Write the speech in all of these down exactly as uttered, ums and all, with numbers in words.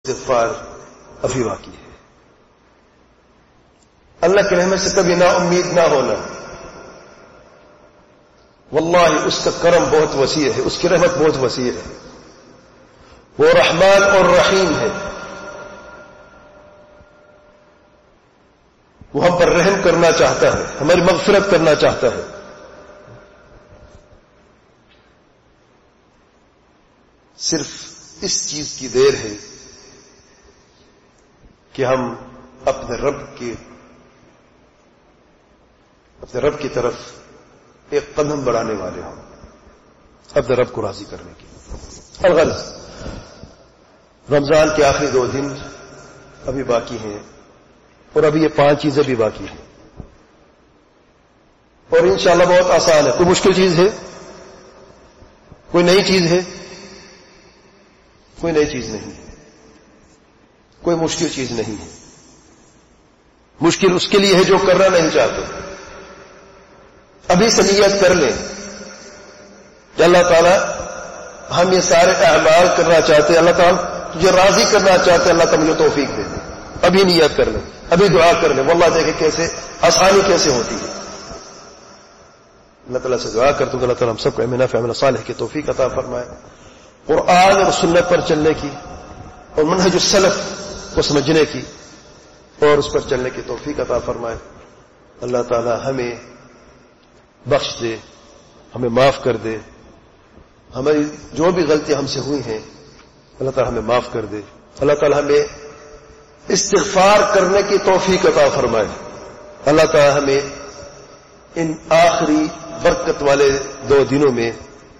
استغفار ابھی باقی ہے. اللہ کی رحمت سے کبھی نا امید نہ ہونا. واللہ اس کا کرم بہت وسیع ہے, اس کی رحمت بہت وسیع ہے. وہ رحمان اور رحیم ہے. وہ ہم پر رحم کرنا چاہتا ہے, ہماری مغفرت کرنا چاہتا ہے. صرف اس چیز کی دیر ہے کہ ہم اپنے رب کی اپنے رب کی طرف ایک قدم بڑھانے والے ہوں, اپنے رب کو راضی کرنے کی. الغرض رمضان کے آخری دو دن ابھی باقی ہیں, اور ابھی یہ پانچ چیزیں بھی باقی ہیں, اور انشاءاللہ بہت آسان ہے. کوئی مشکل چیز ہے؟ کوئی نئی چیز ہے؟ کوئی نئی چیز نہیں ہے, کوئی مشکل چیز نہیں ہے. مشکل اس کے لیے ہے جو کرنا نہیں چاہتے. ابھی سے نیت کر لیں کہ اللہ تعالیٰ ہم یہ سارے اعمال کرنا چاہتے ہیں, اللہ تعالیٰ تجھے راضی کرنا چاہتے ہیں, اللہ تعالیٰ مجھے توفیق دے دے. ابھی نیت کر لیں, ابھی دعا کر لیں. واللہ دیکھیں کیسے آسانی کیسے ہوتی ہے. اللہ تعالیٰ سے دعا کرتا ہوں کہ اللہ تعالیٰ ہم سب کو علم نافع عمل صالح کی توفیق عطا فرمائے, قرآن اور سنت پر چلنے کی اور منہج السلف کو سمجھنے کی اور اس پر چلنے کی توفیق عطا فرمائے. اللہ تعالی ہمیں بخش دے, ہمیں معاف کر دے. ہماری جو بھی غلطیاں ہم سے ہوئی ہیں اللہ تعالی ہمیں معاف کر دے. اللہ تعالی ہمیں استغفار کرنے کی توفیق عطا فرمائے. اللہ تعالی ہمیں ان آخری برکت والے دو دنوں میں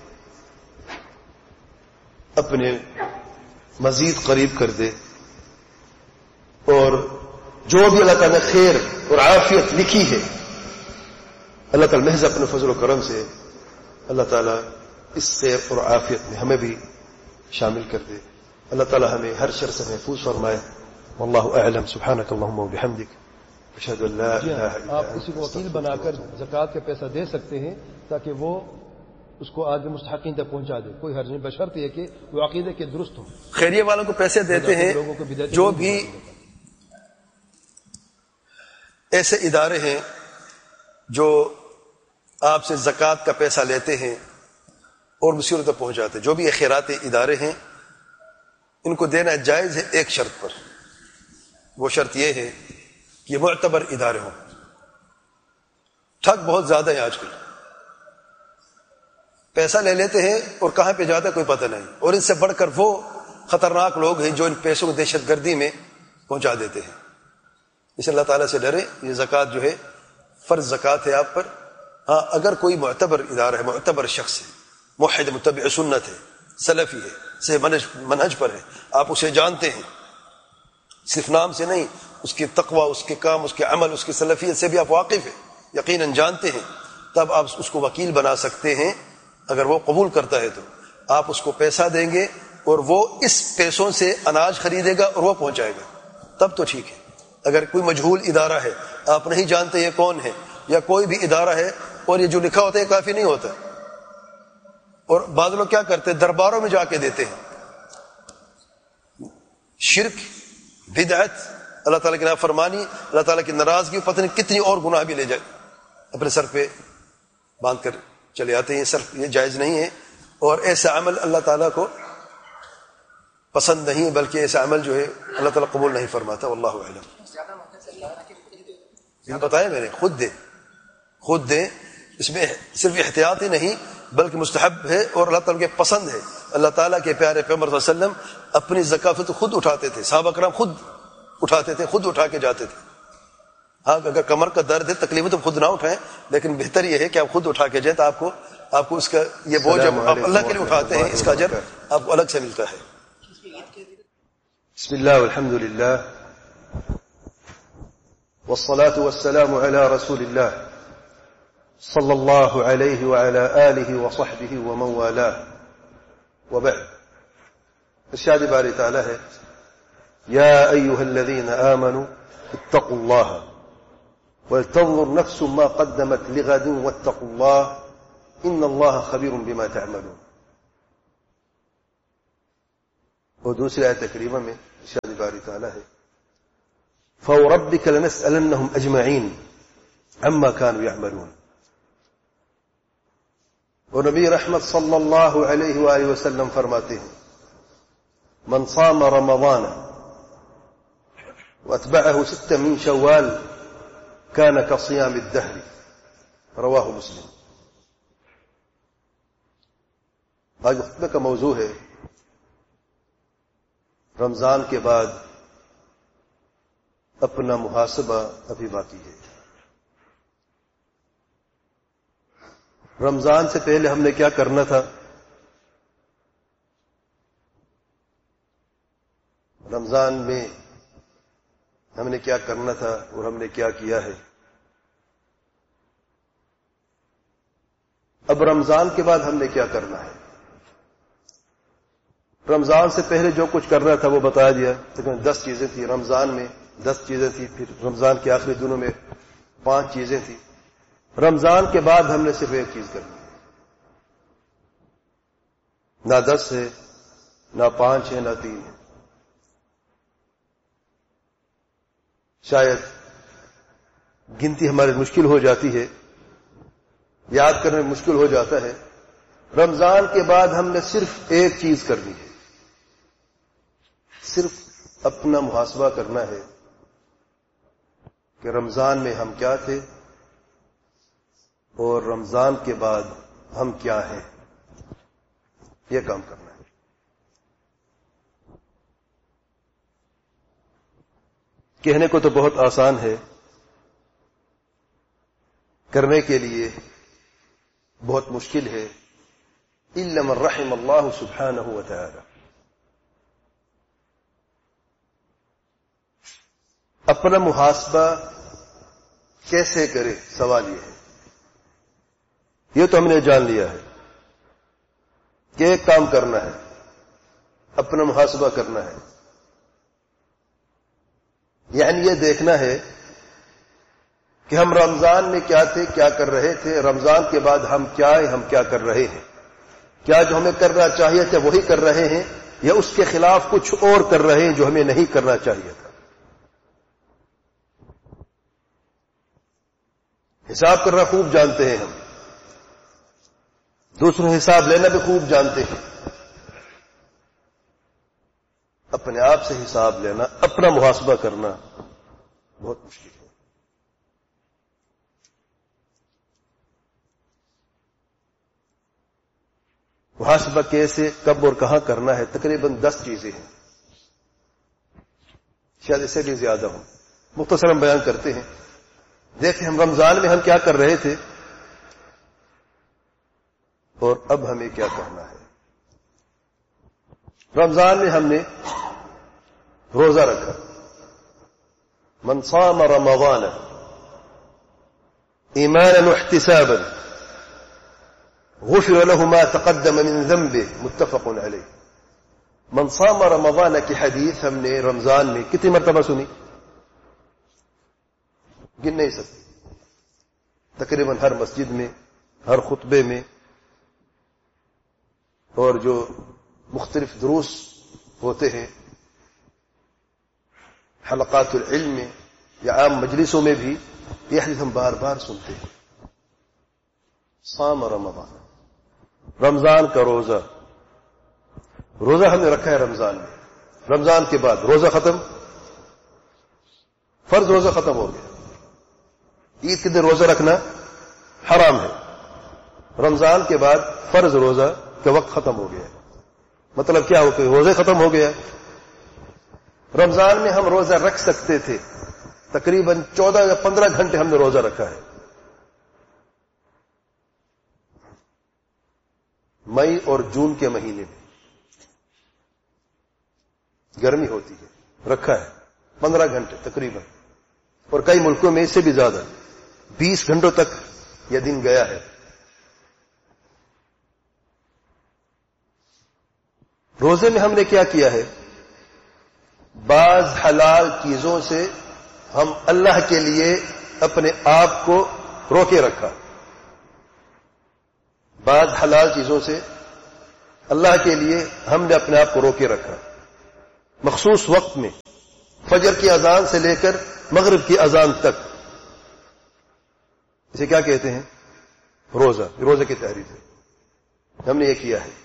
اپنے مزید قریب کر دے, اور جو بھی اللہ تعالیٰ نے خیر اور عافیت لکھی ہے اللہ تعالیٰ محض اپنے فضل و کرم سے اللہ تعالیٰ اس خیر اور عافیت میں ہمیں بھی شامل کر دے. اللہ تعالیٰ ہمیں ہر شر سے محفوظ فرمائے. واللہ اعلم. سبحانک اللہم و بحمدک, اشہد ان لا الہ الا انت. آپ کسی کو وکیل بنا کر زکوٰۃ کا پیسہ دے سکتے ہیں تاکہ وہ اس کو آگے مستحقین تک پہنچا دے, کوئی حرج نہیں, بشرط یہ کہ وہ عقیدے کے درست ہوں. خیریہ والوں کو پیسے دیتے ہیں جو بھی ایسے ادارے ہیں جو آپ سے زکوٰۃ کا پیسہ لیتے ہیں اور مصیبت تک پہنچاتے ہیں. جو بھی خیراتی ادارے ہیں ان کو دینا جائز ہے ایک شرط پر. وہ شرط یہ ہے کہ یہ معتبر ادارے ہوں. ٹھگ بہت زیادہ ہے آج کل, پیسہ لے لیتے ہیں اور کہاں پہ جاتا ہے کوئی پتہ نہیں, اور ان سے بڑھ کر وہ خطرناک لوگ ہیں جو ان پیسوں کو دہشت گردی میں پہنچا دیتے ہیں. اس اللہ تعالیٰ سے ڈرے. یہ زکوٰۃ جو ہے فرض زکوٰۃ ہے آپ پر. ہاں اگر کوئی معتبر ادارہ ہے, معتبر شخص ہے, موحد متبع سنت ہے, سلفی ہے, سے منہج منہج پر ہے, آپ اسے جانتے ہیں, صرف نام سے نہیں, اس کی تقوی, اس کے کام, اس کے عمل, اس کی سلفیت سے بھی آپ واقف ہیں, یقیناً جانتے ہیں, تب آپ اس کو وکیل بنا سکتے ہیں. اگر وہ قبول کرتا ہے تو آپ اس کو پیسہ دیں گے اور وہ اس پیسوں سے اناج خریدے گا اور وہ پہنچائے گا, تب تو ٹھیک ہے. اگر کوئی مجہول ادارہ ہے, آپ نہیں جانتے یہ کون ہے, یا کوئی بھی ادارہ ہے اور یہ جو لکھا ہوتا ہے کافی نہیں ہوتا, اور بعض لوگ کیا کرتے ہیں درباروں میں جا کے دیتے ہیں. شرک, بدعت, اللہ تعالیٰ کی نافرمانی, اللہ تعالیٰ کی ناراضگی, پتہ نہیں کتنی اور گناہ بھی لے جائے اپنے سر پہ باندھ کر چلے آتے ہیں. صرف یہ جائز نہیں ہے, اور ایسا عمل اللہ تعالیٰ کو پسند نہیں, بلکہ ایسا عمل جو ہے اللہ تعالیٰ قبول نہیں فرماتا. واللہ اعلم. یہ بتایا میں نے, خود دے خود دے اس میں صرف احتیاط ہی نہیں بلکہ مستحب ہے اور اللہ تعالیٰ کے پسند ہے. اللہ تعالیٰ کے پیارے پیغمبر صلی اللہ علیہ وسلم اپنی زکات خود اٹھاتے تھے, صحابہ کرام خود اٹھاتے تھے, خود اٹھا کے جاتے تھے. ہاں اگر کمر کا درد ہے, تکلیف ہے تو خود نہ اٹھائیں, لیکن بہتر یہ ہے کہ آپ خود اٹھا کے جائیں, تو آپ کو آپ کو اس کا یہ بوجھ جب آپ اللہ کے لیے اٹھاتے ہیں اس کا اجر آپ کو الگ سے ملتا ہے. بسم اللہ والحمد للہ والصلاة والسلام على رسول الله صلى الله عليه وعلى آله وصحبه ومن والاه وبعد. ارشاد باری تعالی ہے, یا ایها الذین آمنوا اتقوا الله ولتنظر نفس ما قدمت لغد واتقوا الله ان الله خبیر بما تعملون. اور دوسری آیت کریمہ میں ارشاد باری تعالیٰ ہے فَوَرَبِّكَ لَنَسْأَلَنَّهُمْ أَجْمَعِينَ عَمَّا كَانُوا يَعْمَلُونَ. اور نبی رحمت صلی اللہ علیہ وآلہ وسلم فرماتے ہیں من صام رمضان واتبعه ستة من شوال كان كصيام الدهر. رواہ مسلم. آج خطبے کا موضوع ہے رمضان کے بعد اپنا محاسبہ ابھی باقی ہے. رمضان سے پہلے ہم نے کیا کرنا تھا، رمضان میں ہم نے کیا کرنا تھا اور ہم نے کیا کیا ہے. اب رمضان کے بعد ہم نے کیا کرنا ہے. رمضان سے پہلے جو کچھ کرنا تھا وہ بتا دیا. تقریباً دس چیزیں تھیں رمضان میں، دس چیزیں تھیں پھر رمضان کے آخری دنوں میں پانچ چیزیں تھیں. رمضان کے بعد ہم نے صرف ایک چیز کرنی ہے. نہ دس ہے، نہ پانچ ہے، نہ تین ہے. شاید گنتی ہماری مشکل ہو جاتی ہے، یاد کرنے میں مشکل ہو جاتا ہے. رمضان کے بعد ہم نے صرف ایک چیز کرنی ہے، صرف اپنا محاسبہ کرنا ہے کہ رمضان میں ہم کیا تھے اور رمضان کے بعد ہم کیا ہیں. یہ کام کرنا ہے. کہنے کو تو بہت آسان ہے، کرنے کے لیے بہت مشکل ہے. الا من رحم اللہ سبحانہ وتعالی. اپنا محاسبہ کیسے کرے، سوال یہ ہے. یہ تو ہم نے جان لیا ہے کہ ایک کام کرنا ہے، اپنا محاسبہ کرنا ہے. یعنی یہ دیکھنا ہے کہ ہم رمضان میں کیا تھے، کیا کر رہے تھے، رمضان کے بعد ہم کیا ہیں، ہم کیا کر رہے ہیں. کیا جو ہمیں کرنا چاہیے تھا وہی کر رہے ہیں یا اس کے خلاف کچھ اور کر رہے ہیں جو ہمیں نہیں کرنا چاہیے تھا. حساب کرنا خوب جانتے ہیں ہم، دوسروں حساب لینا بھی خوب جانتے ہیں. اپنے آپ سے حساب لینا، اپنا محاسبہ کرنا بہت مشکل ہے. محاسبہ کیسے، کب اور کہاں کرنا ہے؟ تقریباً دس چیزیں ہیں، شاید اس سے بھی زیادہ ہوں. مختصراً بیان کرتے ہیں. دیکھیں ہم رمضان میں ہم کیا کر رہے تھے اور اب ہمیں کیا کرنا ہے. رمضان میں ہم نے روزہ رکھا. من صام رمضان ایمانا واحتسابا غفر له ما تقدم من ذنبه متفق علیہ. من صام رمضان کی حدیث ہم نے رمضان میں کتنی مرتبہ سنی؟ گن نہیں سکتے. تقریباً ہر مسجد میں، ہر خطبے میں، اور جو مختلف دروس ہوتے ہیں حلقات العلم میں یا عام مجلسوں میں بھی یہ حدیث ہم بار بار سنتے ہیں. صام رمضان، رمضان کا روزہ. روزہ ہم نے رکھا ہے رمضان میں. رمضان کے بعد روزہ ختم، فرض روزہ ختم ہو گیا. عید کے دن روزہ رکھنا حرام ہے. رمضان کے بعد فرض روزہ کا وقت ختم ہو گیا. مطلب کیا ہو کہ روزے ختم ہو گیا. رمضان میں ہم روزہ رکھ سکتے تھے. تقریباً چودہ یا پندرہ گھنٹے ہم نے روزہ رکھا ہے. مئی اور جون کے مہینے میں گرمی ہوتی ہے، رکھا ہے پندرہ گھنٹے تقریباً، اور کئی ملکوں میں اس سے بھی زیادہ بیس گھنٹوں تک یہ دن گیا ہے. روزے میں ہم نے کیا کیا ہے؟ بعض حلال چیزوں سے ہم اللہ کے لیے اپنے آپ کو روکے رکھا. بعض حلال چیزوں سے اللہ کے لیے ہم نے اپنے آپ کو روکے رکھا. مخصوص وقت میں فجر کی اذان سے لے کر مغرب کی اذان تک، اسے کیا کہتے ہیں؟ روزہ. روزے کی تحریر ہے، ہم نے یہ کیا ہے.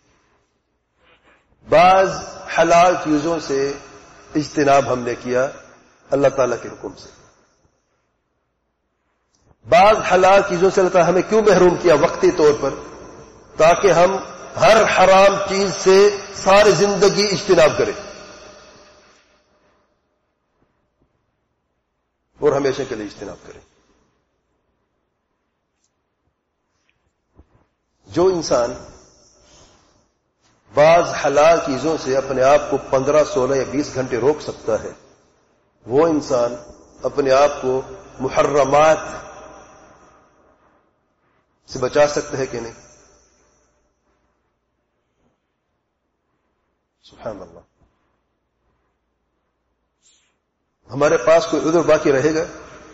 بعض حلال چیزوں سے اجتناب ہم نے کیا اللہ تعالیٰ کے حکم سے. بعض حلال چیزوں سے اللہ تعالیٰ ہمیں کیوں محروم کیا؟ وقتی طور پر، تاکہ ہم ہر حرام چیز سے ساری زندگی اجتناب کریں اور ہمیشہ کے لیے اجتناب کریں. جو انسان بعض حلال چیزوں سے اپنے آپ کو پندرہ سولہ یا بیس گھنٹے روک سکتا ہے، وہ انسان اپنے آپ کو محرمات سے بچا سکتا ہے کہ نہیں؟ سبحان اللہ. ہمارے پاس کوئی عذر باقی رہے گا؟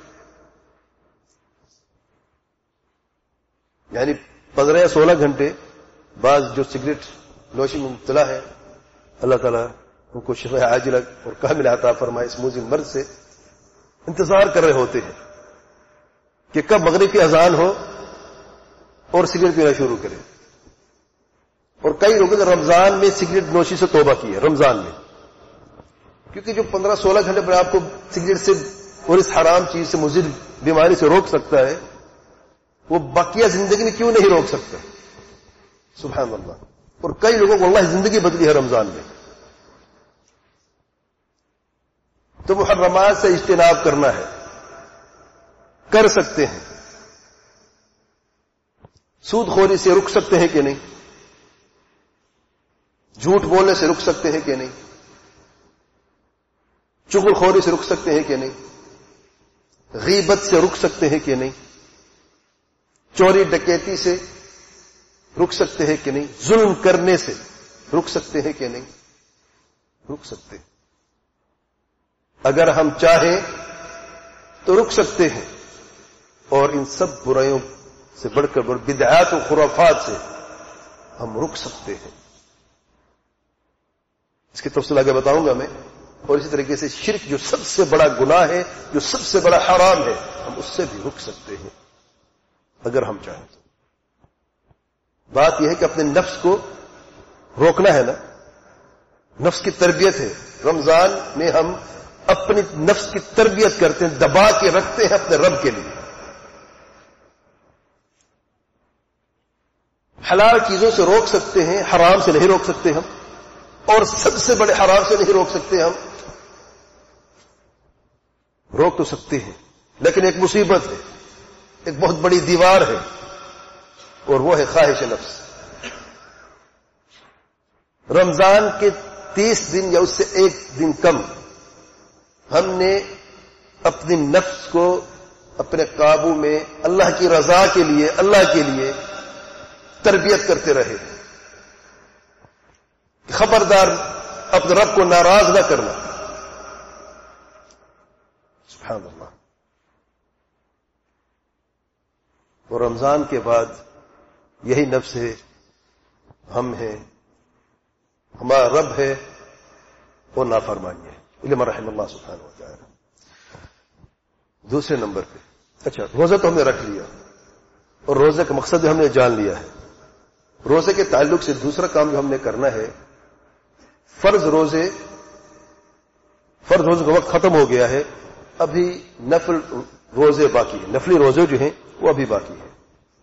یعنی پندرہ یا سولہ گھنٹے بعض جو سگریٹ نوشی میں مبتلا ہے، اللہ تعالیٰ ان کو شفاء عاجلہ اور کامل عطا فرمائے، اس موذل مرض سے انتظار کر رہے ہوتے ہیں کہ کب مغرب کی اذان ہو اور سگریٹ پینا شروع کرے. اور کئی لوگوں نے رمضان میں سگریٹ نوشی سے توبہ کی ہے، رمضان میں، کیونکہ جو پندرہ سولہ گھنٹے پر آپ کو سگریٹ سے اور اس حرام چیز سے مضر بیماری سے روک سکتا ہے، وہ باقیہ زندگی میں کیوں نہیں روک سکتا؟ سبحان اللہ. اور کئی لوگوں کو اللہ زندگی بدلی ہے رمضان میں. تو محرمات سے اجتناب کرنا ہے، کر سکتے ہیں. سود خوری سے رک سکتے ہیں کہ نہیں؟ جھوٹ بولنے سے رک سکتے ہیں کہ نہیں؟ چغل خوری سے رک سکتے ہیں کہ نہیں؟ غیبت سے رک سکتے ہیں کہ نہیں؟ چوری ڈکیتی سے رک سکتے ہیں کہ نہیں؟ ظلم کرنے سے رک سکتے ہیں کہ نہیں؟ رک سکتے ہیں. اگر ہم چاہیں تو رک سکتے ہیں، اور ان سب برائیوں سے بڑھ کر بڑھ بدعات و خرافات سے ہم رک سکتے ہیں. اس کی تفصیل آگے بتاؤں گا میں. اور اسی طریقے سے شرک جو سب سے بڑا گناہ ہے، جو سب سے بڑا حرام ہے، ہم اس سے بھی رک سکتے ہیں اگر ہم چاہیں تو. بات یہ ہے کہ اپنے نفس کو روکنا ہے نا، نفس کی تربیت ہے. رمضان میں ہم اپنی نفس کی تربیت کرتے ہیں، دبا کے رکھتے ہیں اپنے رب کے لیے. حلال چیزوں سے روک سکتے ہیں، حرام سے نہیں روک سکتے ہم، اور سب سے بڑے حرام سے نہیں روک سکتے ہم. روک تو سکتے ہیں، لیکن ایک مصیبت ہے، ایک بہت بڑی دیوار ہے، اور وہ ہے خواہش نفس. رمضان کے تیس دن یا اس سے ایک دن کم ہم نے اپنی نفس کو اپنے قابو میں اللہ کی رضا کے لیے، اللہ کے لیے تربیت کرتے رہے. خبردار اپنے رب کو ناراض نہ کرنا. سبحان اللہ. اور رمضان کے بعد یہی نفس ہے، ہم ہیں، ہمارا رب ہے، اور نافرمانی ہے. علم رحم اللہ سبحانہ و تعالی. دوسرے نمبر پہ، اچھا روزہ تو ہم نے رکھ لیا، اور روزے کا مقصد ہم نے جان لیا ہے. روزے کے تعلق سے دوسرا کام جو ہم نے کرنا ہے، فرض روزے فرض روزے کا وقت ختم ہو گیا ہے، ابھی نفل روزے باقی ہیں. نفلی روزے جو ہیں وہ ابھی باقی ہیں.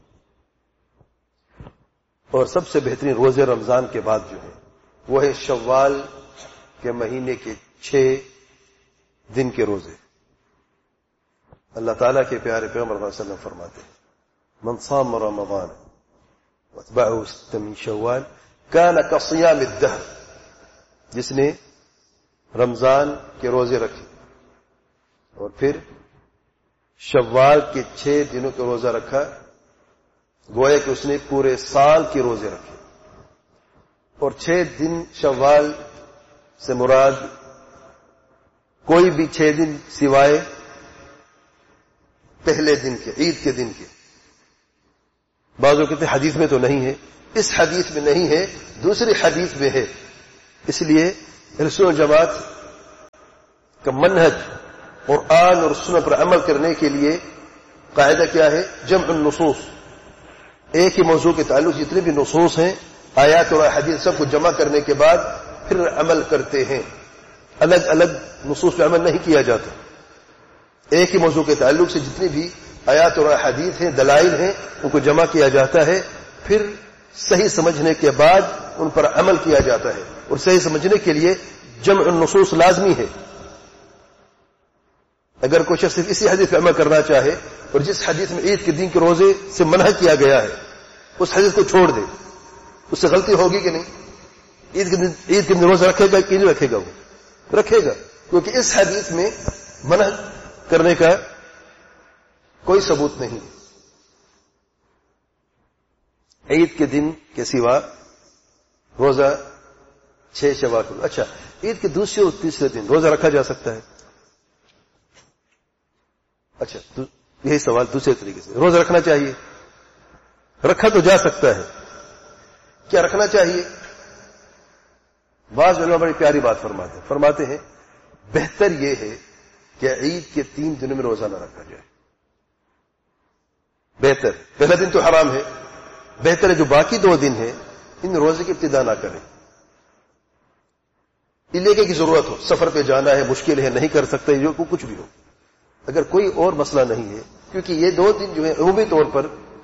اور سب سے بہترین روزے رمضان کے بعد جو ہیں وہ ہے شوال کے مہینے کے چھ دن کے روزے. اللہ تعالیٰ کے پیارے پیغمبر صلی اللہ علیہ وسلم فرماتے ہیں، من صام رمضان واتبعه ستة من شوال كان كصيام الدهر. جس نے رمضان کے روزے رکھے اور پھر شوال کے چھ دنوں کا روزہ رکھا، گویا کہ اس نے پورے سال کے روزے رکھے. اور چھ دن شوال سے مراد کوئی بھی چھ دن سوائے پہلے دن کے، عید کے دن کے. بعضوں کہتے ہیں حدیث میں تو نہیں ہے، اس حدیث میں نہیں ہے، دوسری حدیث میں ہے. اس لیے اہل سنت والجماعت کا منہج قرآن اور سنت پر عمل کرنے کے لیے قاعدہ کیا ہے؟ جمع النصوص. ایک ہی موضوع کے تعلق جتنے بھی نصوص ہیں، آیات اور احادیث، سب کو جمع کرنے کے بعد پھر عمل کرتے ہیں. الگ الگ نصوص پہ عمل نہیں کیا جاتا. ایک ہی موضوع کے تعلق سے جتنی بھی آیات اور احادیث ہیں، دلائل ہیں، ان کو جمع کیا جاتا ہے، پھر صحیح سمجھنے کے بعد ان پر عمل کیا جاتا ہے. اور صحیح سمجھنے کے لیے جمع النصوص لازمی ہے. اگر کوئی شخص اسی حدیث پہ عمل کرنا چاہے اور جس حدیث میں عید کے دن کے روزے سے منع کیا گیا ہے اس حدیث کو چھوڑ دے، اس سے غلطی ہوگی کہ نہیں؟ عید کے دن عید کے دن روزہ رکھے گا کہ نہیں رکھے گا؟ وہ رکھے گا، کیونکہ اس حدیث میں منع کرنے کا کوئی ثبوت نہیں. عید کے دن کے سوا روزہ چھ شوال کو، اچھا عید کے دوسرے اور تیسرے دن روزہ رکھا جا سکتا ہے؟ اچھا یہی سوال دوسرے طریقے سے، روزہ رکھنا چاہیے؟ رکھا تو جا سکتا ہے، کیا رکھنا چاہیے؟ بعض علماء بڑی پیاری بات فرماتے ہیں فرماتے ہیں بہتر یہ ہے کہ عید کے تین دنوں میں روزہ نہ رکھا جائے. بہتر، پہلا دن تو حرام ہے، بہتر ہے جو باقی دو دن ہیں ان روزے کی ابتدا نہ کریں. علاقے کی ضرورت ہو، سفر پہ جانا ہے، مشکل ہے، نہیں کر سکتے، جو کچھ بھی ہو، اگر کوئی اور مسئلہ نہیں ہے، کیونکہ یہ دو دن جو ہے عمومی طور پر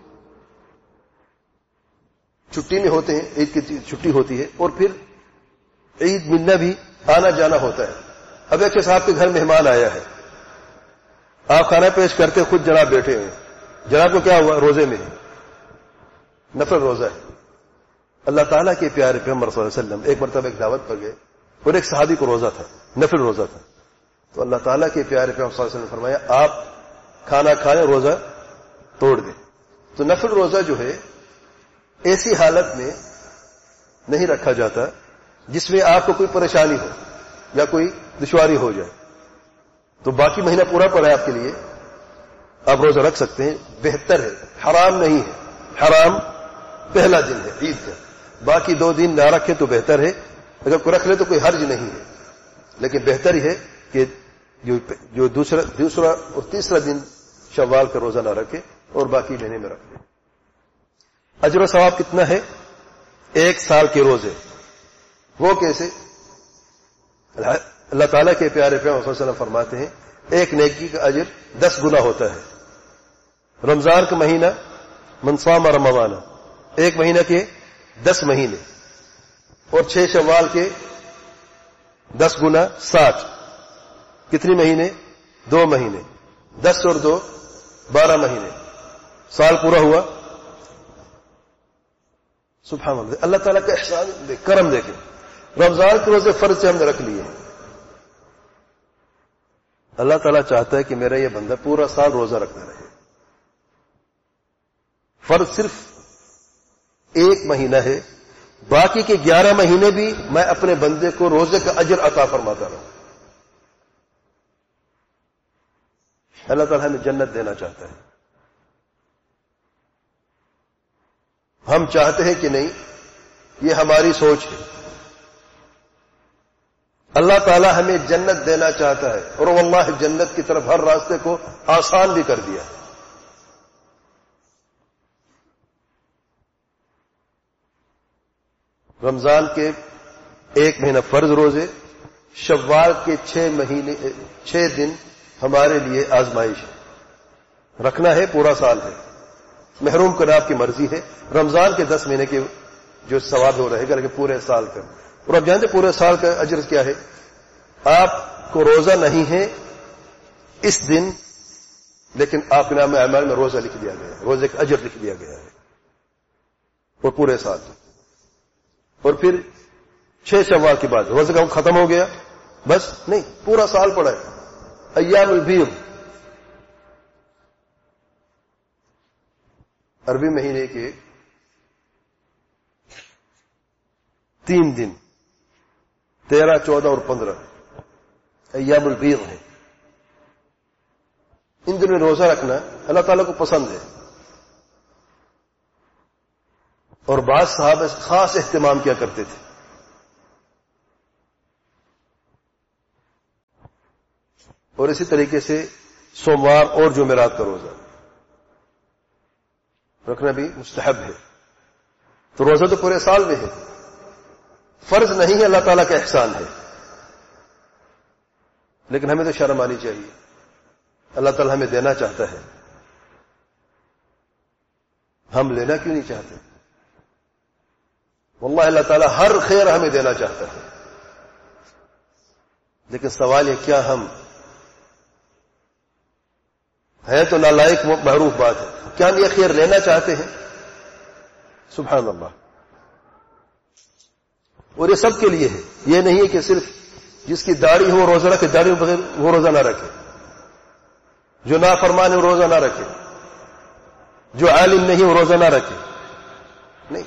چھٹی میں ہوتے ہیں، عید کی چھٹی ہوتی ہے اور پھر عید ملنا بھی آنا جانا ہوتا ہے. اب ایک صاحب کے گھر مہمان آیا ہے، آپ کھانا پیش کرتے خود جناب بیٹھے ہوئے، جناب کو کیا ہوا؟ روزے میں ہے، نفل روزہ ہے. اللہ تعالیٰ کے پیارے پیغمبر صلی اللہ علیہ وسلم ایک مرتبہ ایک دعوت پر گئے اور ایک صحابی کو روزہ تھا، نفل روزہ تھا. تو اللہ تعالیٰ کے پیارے پیغمبر صلی اللہ علیہ وسلم نے فرمایا آپ کھانا کھائیں، روزہ توڑ دیں. تو نفل روزہ جو ہے ایسی حالت میں نہیں رکھا جاتا جس میں آپ کو کوئی پریشانی ہو یا کوئی دشواری ہو جائے. تو باقی مہینہ پورا پڑا ہے آپ کے لیے، آپ روزہ رکھ سکتے ہیں، بہتر ہے، حرام نہیں ہے. حرام پہلا دن ہے عید کا، باقی دو دن نہ رکھے تو بہتر ہے. اگر کوئی رکھ لے تو کوئی حرج نہیں ہے، لیکن بہتر ہی ہے کہ جو دوسرا دوسرا اور تیسرا دن شوال کا روزہ نہ رکھے اور باقی مہینے میں رکھ لے. اجر و ثواب کتنا ہے؟ ایک سال کے روزے. وہ کیسے؟ اللہ تعالیٰ کے پیارے پیغمبر صلی اللہ علیہ وسلم فرماتے ہیں ایک نیکی کا اجر دس گنا ہوتا ہے. رمضان کا مہینہ من صام رمضان، ایک مہینہ کے دس مہینے، اور چھ شوال کے دس گنا ساٹھ. کتنی مہینے؟ دو مہینے. دس اور دو بارہ مہینے، سال پورا ہوا. سبحان اللہ، اللہ تعالیٰ کا احسان کرم دیکھیں. رمضان کے روزے فرض سے ہم نے رکھ لیے ہیں. اللہ تعالیٰ چاہتا ہے کہ میرا یہ بندہ پورا سال روزہ رکھتا رہے. فرض صرف ایک مہینہ ہے، باقی کے گیارہ مہینے بھی میں اپنے بندے کو روزے کا اجر عطا فرماتا رہا. اللہ تعالیٰ ہمیں جنت دینا چاہتا ہے. ہم چاہتے ہیں کہ نہیں، یہ ہماری سوچ ہے. اللہ تعالیٰ ہمیں جنت دینا چاہتا ہے اور واللہ جنت کی طرف ہر راستے کو آسان بھی کر دیا. رمضان کے ایک مہینہ فرض روزے، شوال کے چھ مہینے چھ دن ہمارے لیے آزمائش ہے. رکھنا ہے، پورا سال ہے. محروم کرنا آپ کی مرضی ہے. رمضان کے دس مہینے کے جو ثواب ہو رہے گا لیکن پورے سال کا. اور آپ جانتے پورے سال کا اجر کیا ہے؟ آپ کو روزہ نہیں ہے اس دن، لیکن آپ کے نام اعمال میں روزہ لکھ دیا گیا ہے، روزے کا اجر لکھ دیا گیا ہے، اور پورے سال. اور پھر چھ شوال کے بعد روزے کا ختم ہو گیا، بس نہیں، پورا سال پڑا ہے. ایام البیض، عربی مہینے کے تین دن، تیرہ، چودہ اور پندرہ ایام البیض ہے. ان دنوں روزہ رکھنا اللہ تعالیٰ کو پسند ہے. اور بعض صحابہ خاص اہتمام کیا کرتے تھے. اور اسی طریقے سے سوموار اور جمعرات کا روزہ رکھنا بھی مستحب ہے. تو روزہ تو پورے سال میں ہے، فرض نہیں ہے، اللہ تعالیٰ کا احسان ہے، لیکن ہمیں تو شرم آنی چاہیے. اللہ تعالیٰ ہمیں دینا چاہتا ہے، ہم لینا کیوں نہیں چاہتے؟ واللہ اللہ تعالیٰ ہر خیر ہمیں دینا چاہتا ہے، لیکن سوال یہ کیا ہم ہے تو نالائق معروف بات ہے، کیا ہم یہ خیر لینا چاہتے ہیں؟ سبحان اللہ. اور یہ سب کے لیے ہے، یہ نہیں ہے کہ صرف جس کی داڑھی ہو روزہ رکھے، داڑھی بغیر وہ روزہ نہ رکھے، جو نافرمان ہے وہ روزہ نہ رکھے، جو عالم نہیں وہ روزہ نہ رکھے. نہیں،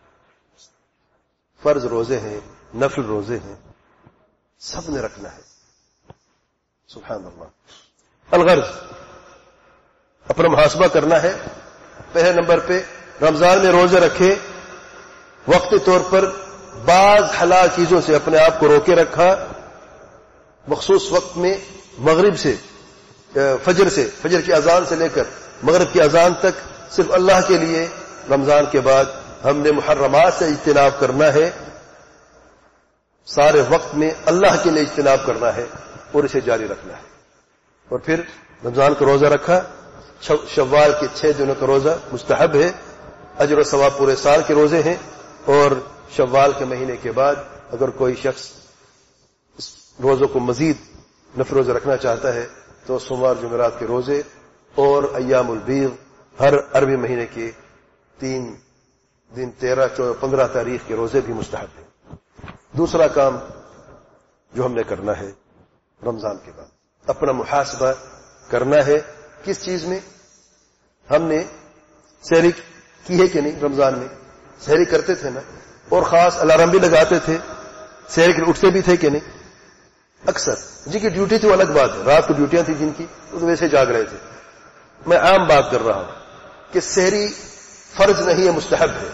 فرض روزے ہیں، نفل روزے ہیں، سب نے رکھنا ہے. سبحان اللہ. الغرض اپنا محاسبہ کرنا ہے. پہلے نمبر پہ رمضان میں روزے رکھے، وقتی طور پر بعض حلال چیزوں سے اپنے آپ کو روکے رکھا، مخصوص وقت میں مغرب سے فجر سے فجر کی اذان سے لے کر مغرب کی اذان تک صرف اللہ کے لیے. رمضان کے بعد ہم نے محرمات سے اجتناب کرنا ہے، سارے وقت میں اللہ کے لیے اجتناب کرنا ہے اور اسے جاری رکھنا ہے. اور پھر رمضان کا روزہ رکھا، شوال کے چھ دنوں کا روزہ مستحب ہے، اجر و ثواب پورے سال کے روزے ہیں. اور شوال کے مہینے کے بعد اگر کوئی شخص اس روزوں کو مزید نفل روزہ رکھنا چاہتا ہے تو سوموار جمعرات کے روزے اور ایام البیض ہر عربی مہینے کے تین دن تیرہ چودہ پندرہ تاریخ کے روزے بھی مستحب ہیں. دوسرا کام جو ہم نے کرنا ہے رمضان کے بعد، اپنا محاسبہ کرنا ہے. کس چیز میں؟ ہم نے سحری کی ہے کہ نہیں؟ رمضان میں سحری کرتے تھے نا، اور خاص الارم بھی لگاتے تھے، سحری کے لیے اٹھتے بھی تھے کہ نہیں؟ اکثر جن کی ڈیوٹی تھی وہ الگ بات ہے، رات کو ڈیوٹیاں تھیں جن کی وہ تو ویسے جاگ رہے تھے. میں عام بات کر رہا ہوں کہ سحری فرض نہیں ہے، مستحب ہے.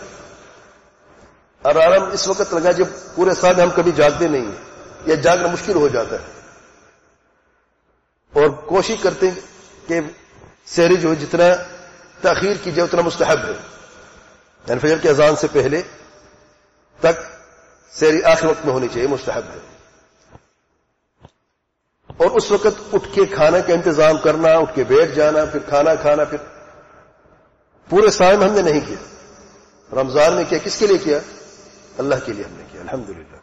الارم اس وقت لگا جب پورے سال ہم کبھی جاگتے نہیں ہیں یا جاگنا مشکل ہو جاتا ہے، اور کوشش کرتے ہیں کہ سحری جو جتنا تاخیر کی جائے اتنا مستحب ہے. یعنی فجر کی اذان سے پہلے تک سحری آخر وقت میں ہونی چاہیے، مستحب ہے. اور اس وقت اٹھ کے کھانا کا انتظام کرنا، اٹھ کے بیٹھ جانا، پھر کھانا کھانا، پھر پورے سال میں ہم نے نہیں کیا. رمضان میں کیا؟ کس کے لیے کیا؟ اللہ کے لیے ہم نے کیا. الحمدللہ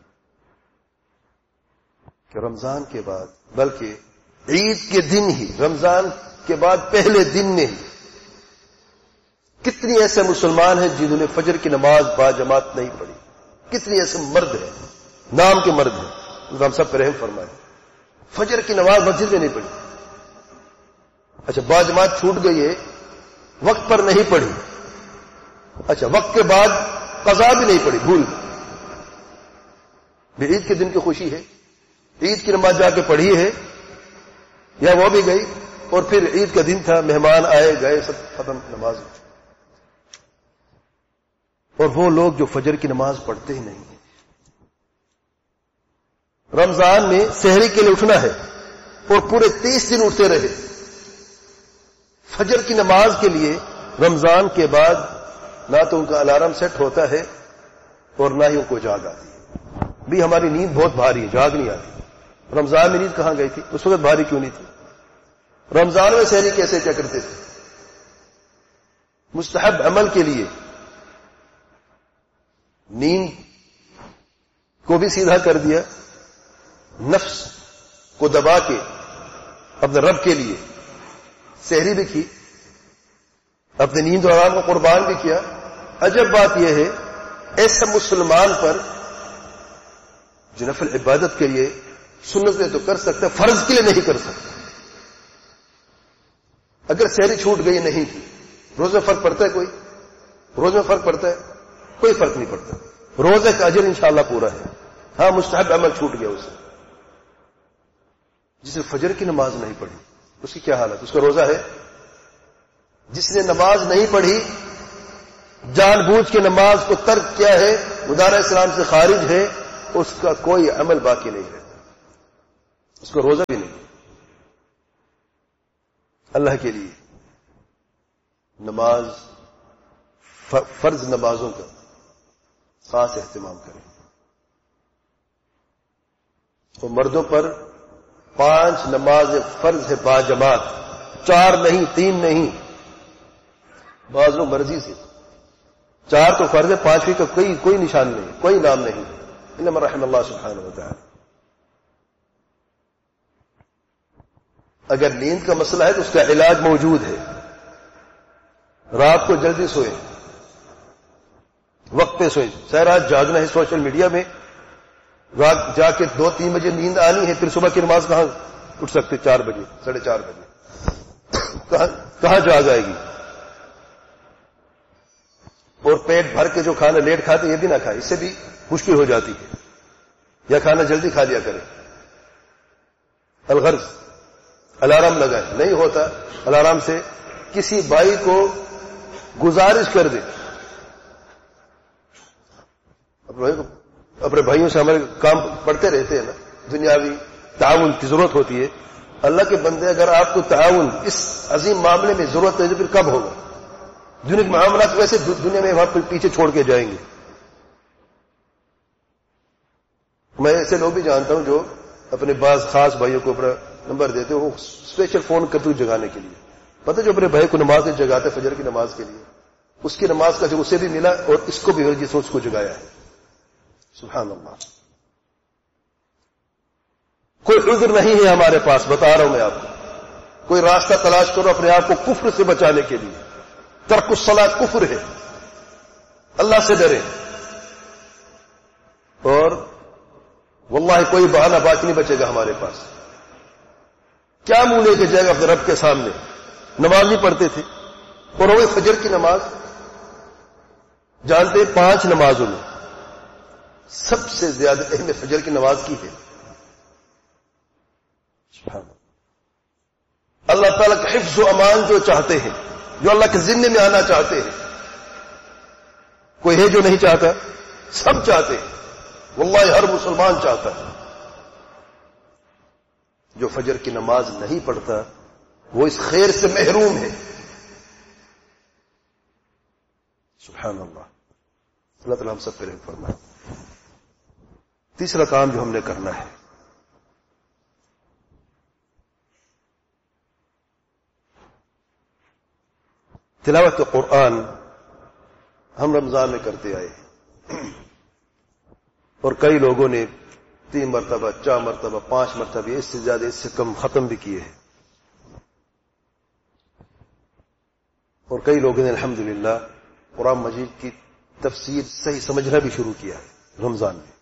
کہ رمضان کے بعد، بلکہ عید کے دن ہی، رمضان کے بعد پہلے دن میں ہی کتنی ایسے مسلمان ہیں جنہوں نے فجر کی نماز با جماعت نہیں پڑھی. کتنی ایسے مرد ہیں، نام کے مرد ہیں، ہم سب پر رحم فرمائے، فجر کی نماز مسجد میں نہیں پڑھی. اچھا با جماعت چھوٹ گئی ہے، وقت پر نہیں پڑھی. اچھا وقت کے بعد قضا بھی نہیں پڑھی، بھول بھی. عید کے دن کی خوشی ہے، عید کی نماز جا کے پڑھی ہے، یا وہ بھی گئی اور پھر عید کا دن تھا، مہمان آئے گئے، سب ختم نماز. اور وہ لوگ جو فجر کی نماز پڑھتے ہی نہیں ہیں. رمضان میں سحری کے لیے اٹھنا ہے اور پورے تیس دن اٹھتے رہے. فجر کی نماز کے لیے رمضان کے بعد نہ تو ان کا الارم سیٹ ہوتا ہے اور نہ ہی ان کو جاگ آتی ہے. بھی ہماری نیند بہت بھاری ہے، جاگ نہیں آتی. رمضان میں نیند کہاں گئی تھی؟ اس وقت بھاری کیوں نہیں تھی؟ رمضان میں سحری کیسے کیا کرتے تھے؟ مستحب عمل کے لیے نیند کو بھی سیدھا کر دیا، نفس کو دبا کے اپنے رب کے لیے سحری بھی کی، اپنے نیند و آرام کو قربان بھی کیا. عجب بات یہ ہے، ایسا مسلمان پر جو نفل عبادت کے لیے سنت میں تو کر سکتا، فرض کے لیے نہیں کر سکتا. اگر سحری چھوٹ گئی نہیں کی، روز میں فرق پڑتا ہے؟ کوئی روز میں فرق پڑتا ہے؟ کوئی فرق نہیں پڑتا. روزے کا اجر انشاءاللہ پورا ہے. ہاں مستحب عمل چھوٹ گیا اسے. جس نے فجر کی نماز نہیں پڑھی اس کی کیا حالت؟ اس کا روزہ ہے؟ جس نے نماز نہیں پڑھی، جان بوجھ کے نماز کو ترک کیا ہے، مدارہ اسلام سے خارج ہے، اس کا کوئی عمل باقی نہیں رہتا، اس کا روزہ بھی نہیں. اللہ کے لیے نماز فرض نمازوں کا خاص اہتمام کریں. تو مردوں پر پانچ نماز فرض ہے با جماعت، چار نہیں، تین نہیں، بعض لوگ مرضی سے چار تو فرض ہے، پانچویں کا کوئی کوئی نشان نہیں، کوئی نام نہیں، انما رحم اللہ سبحانہ و تعالی. اگر نیند کا مسئلہ ہے تو اس کا علاج موجود ہے. رات کو جلدی سوئے، وقت پہ سوئے. سر رات جاگنا ہے سوشل میڈیا میں، رات جا کے دو تین بجے نیند آنی ہے، پھر صبح کی نماز کہاں اٹھ سکتے؟ چار بجے ساڑھے چار بجے کہاں کہاں جاگ آئے گی؟ اور پیٹ بھر کے جو کھانا لیٹ کھاتے یہ بھی نہ کھائے، اس سے بھی مشکل ہو جاتی ہے. یا کھانا جلدی کھا لیا کرے. الغرض الارم لگائے، نہیں ہوتا الارم سے کسی بھائی کو گزارش کر دے. اپنے بھائیوں سے ہمارے کام پڑتے رہتے ہیں نا، دنیاوی تعاون کی ضرورت ہوتی ہے. اللہ کے بندے اگر آپ کو تعاون اس عظیم معاملے میں ضرورت ہے تو پھر کب ہوگا؟ دنیا کے معاملات ویسے دنیا میں وہاں پیچھے چھوڑ کے جائیں گے. میں ایسے لوگ بھی جانتا ہوں جو اپنے بعض خاص بھائیوں کو اپنا نمبر دیتے ہیں، وہ اسپیشل فون کرتے ہوئے جگانے کے لیے. پتہ جو اپنے بھائی کو نماز سے جگاتے فجر کی نماز کے لیے، اس کی نماز کا جو اسے بھی ملا اور اس کو بھی جس اس کو جگایا ہے. سبحان اللہ. کوئی عذر نہیں ہے ہمارے پاس، بتا رہا ہوں میں آپ کو. کوئی راستہ تلاش کرو اپنے آپ کو کفر سے بچانے کے لیے. ترک الصلاۃ کفر ہے. اللہ سے ڈریں. اور واللہ کوئی بہانہ باقی نہیں بچے گا ہمارے پاس. کیا منہ لے کے جائے گا اپنے رب کے سامنے؟ نماز نہیں پڑھتے تھے، اور وہ فجر کی نماز جانتے ہیں پانچ نمازوں میں سب سے زیادہ اہم فجر کی نماز کی ہے. اللہ تعالیٰ کا حفظ و امان جو چاہتے ہیں، جو اللہ کے ذمے میں آنا چاہتے ہیں، کوئی ہے جو نہیں چاہتا؟ سب چاہتے ہیں. واللہ ہر مسلمان چاہتا ہے. جو فجر کی نماز نہیں پڑھتا وہ اس خیر سے محروم ہے. سبحان اللہ. اللہ تعالیٰ ہم سب پہ رحم فرمائے. تیسرا کام جو ہم نے کرنا ہے، تلاوت قرآن ہم رمضان میں کرتے آئے ہیں، اور کئی لوگوں نے تین مرتبہ، چار مرتبہ، پانچ مرتبہ، اس سے زیادہ، اس سے کم ختم بھی کیے ہیں. اور کئی لوگوں نے الحمدللہ قرآن مجید کی تفسیر صحیح سمجھنا بھی شروع کیا ہے رمضان میں،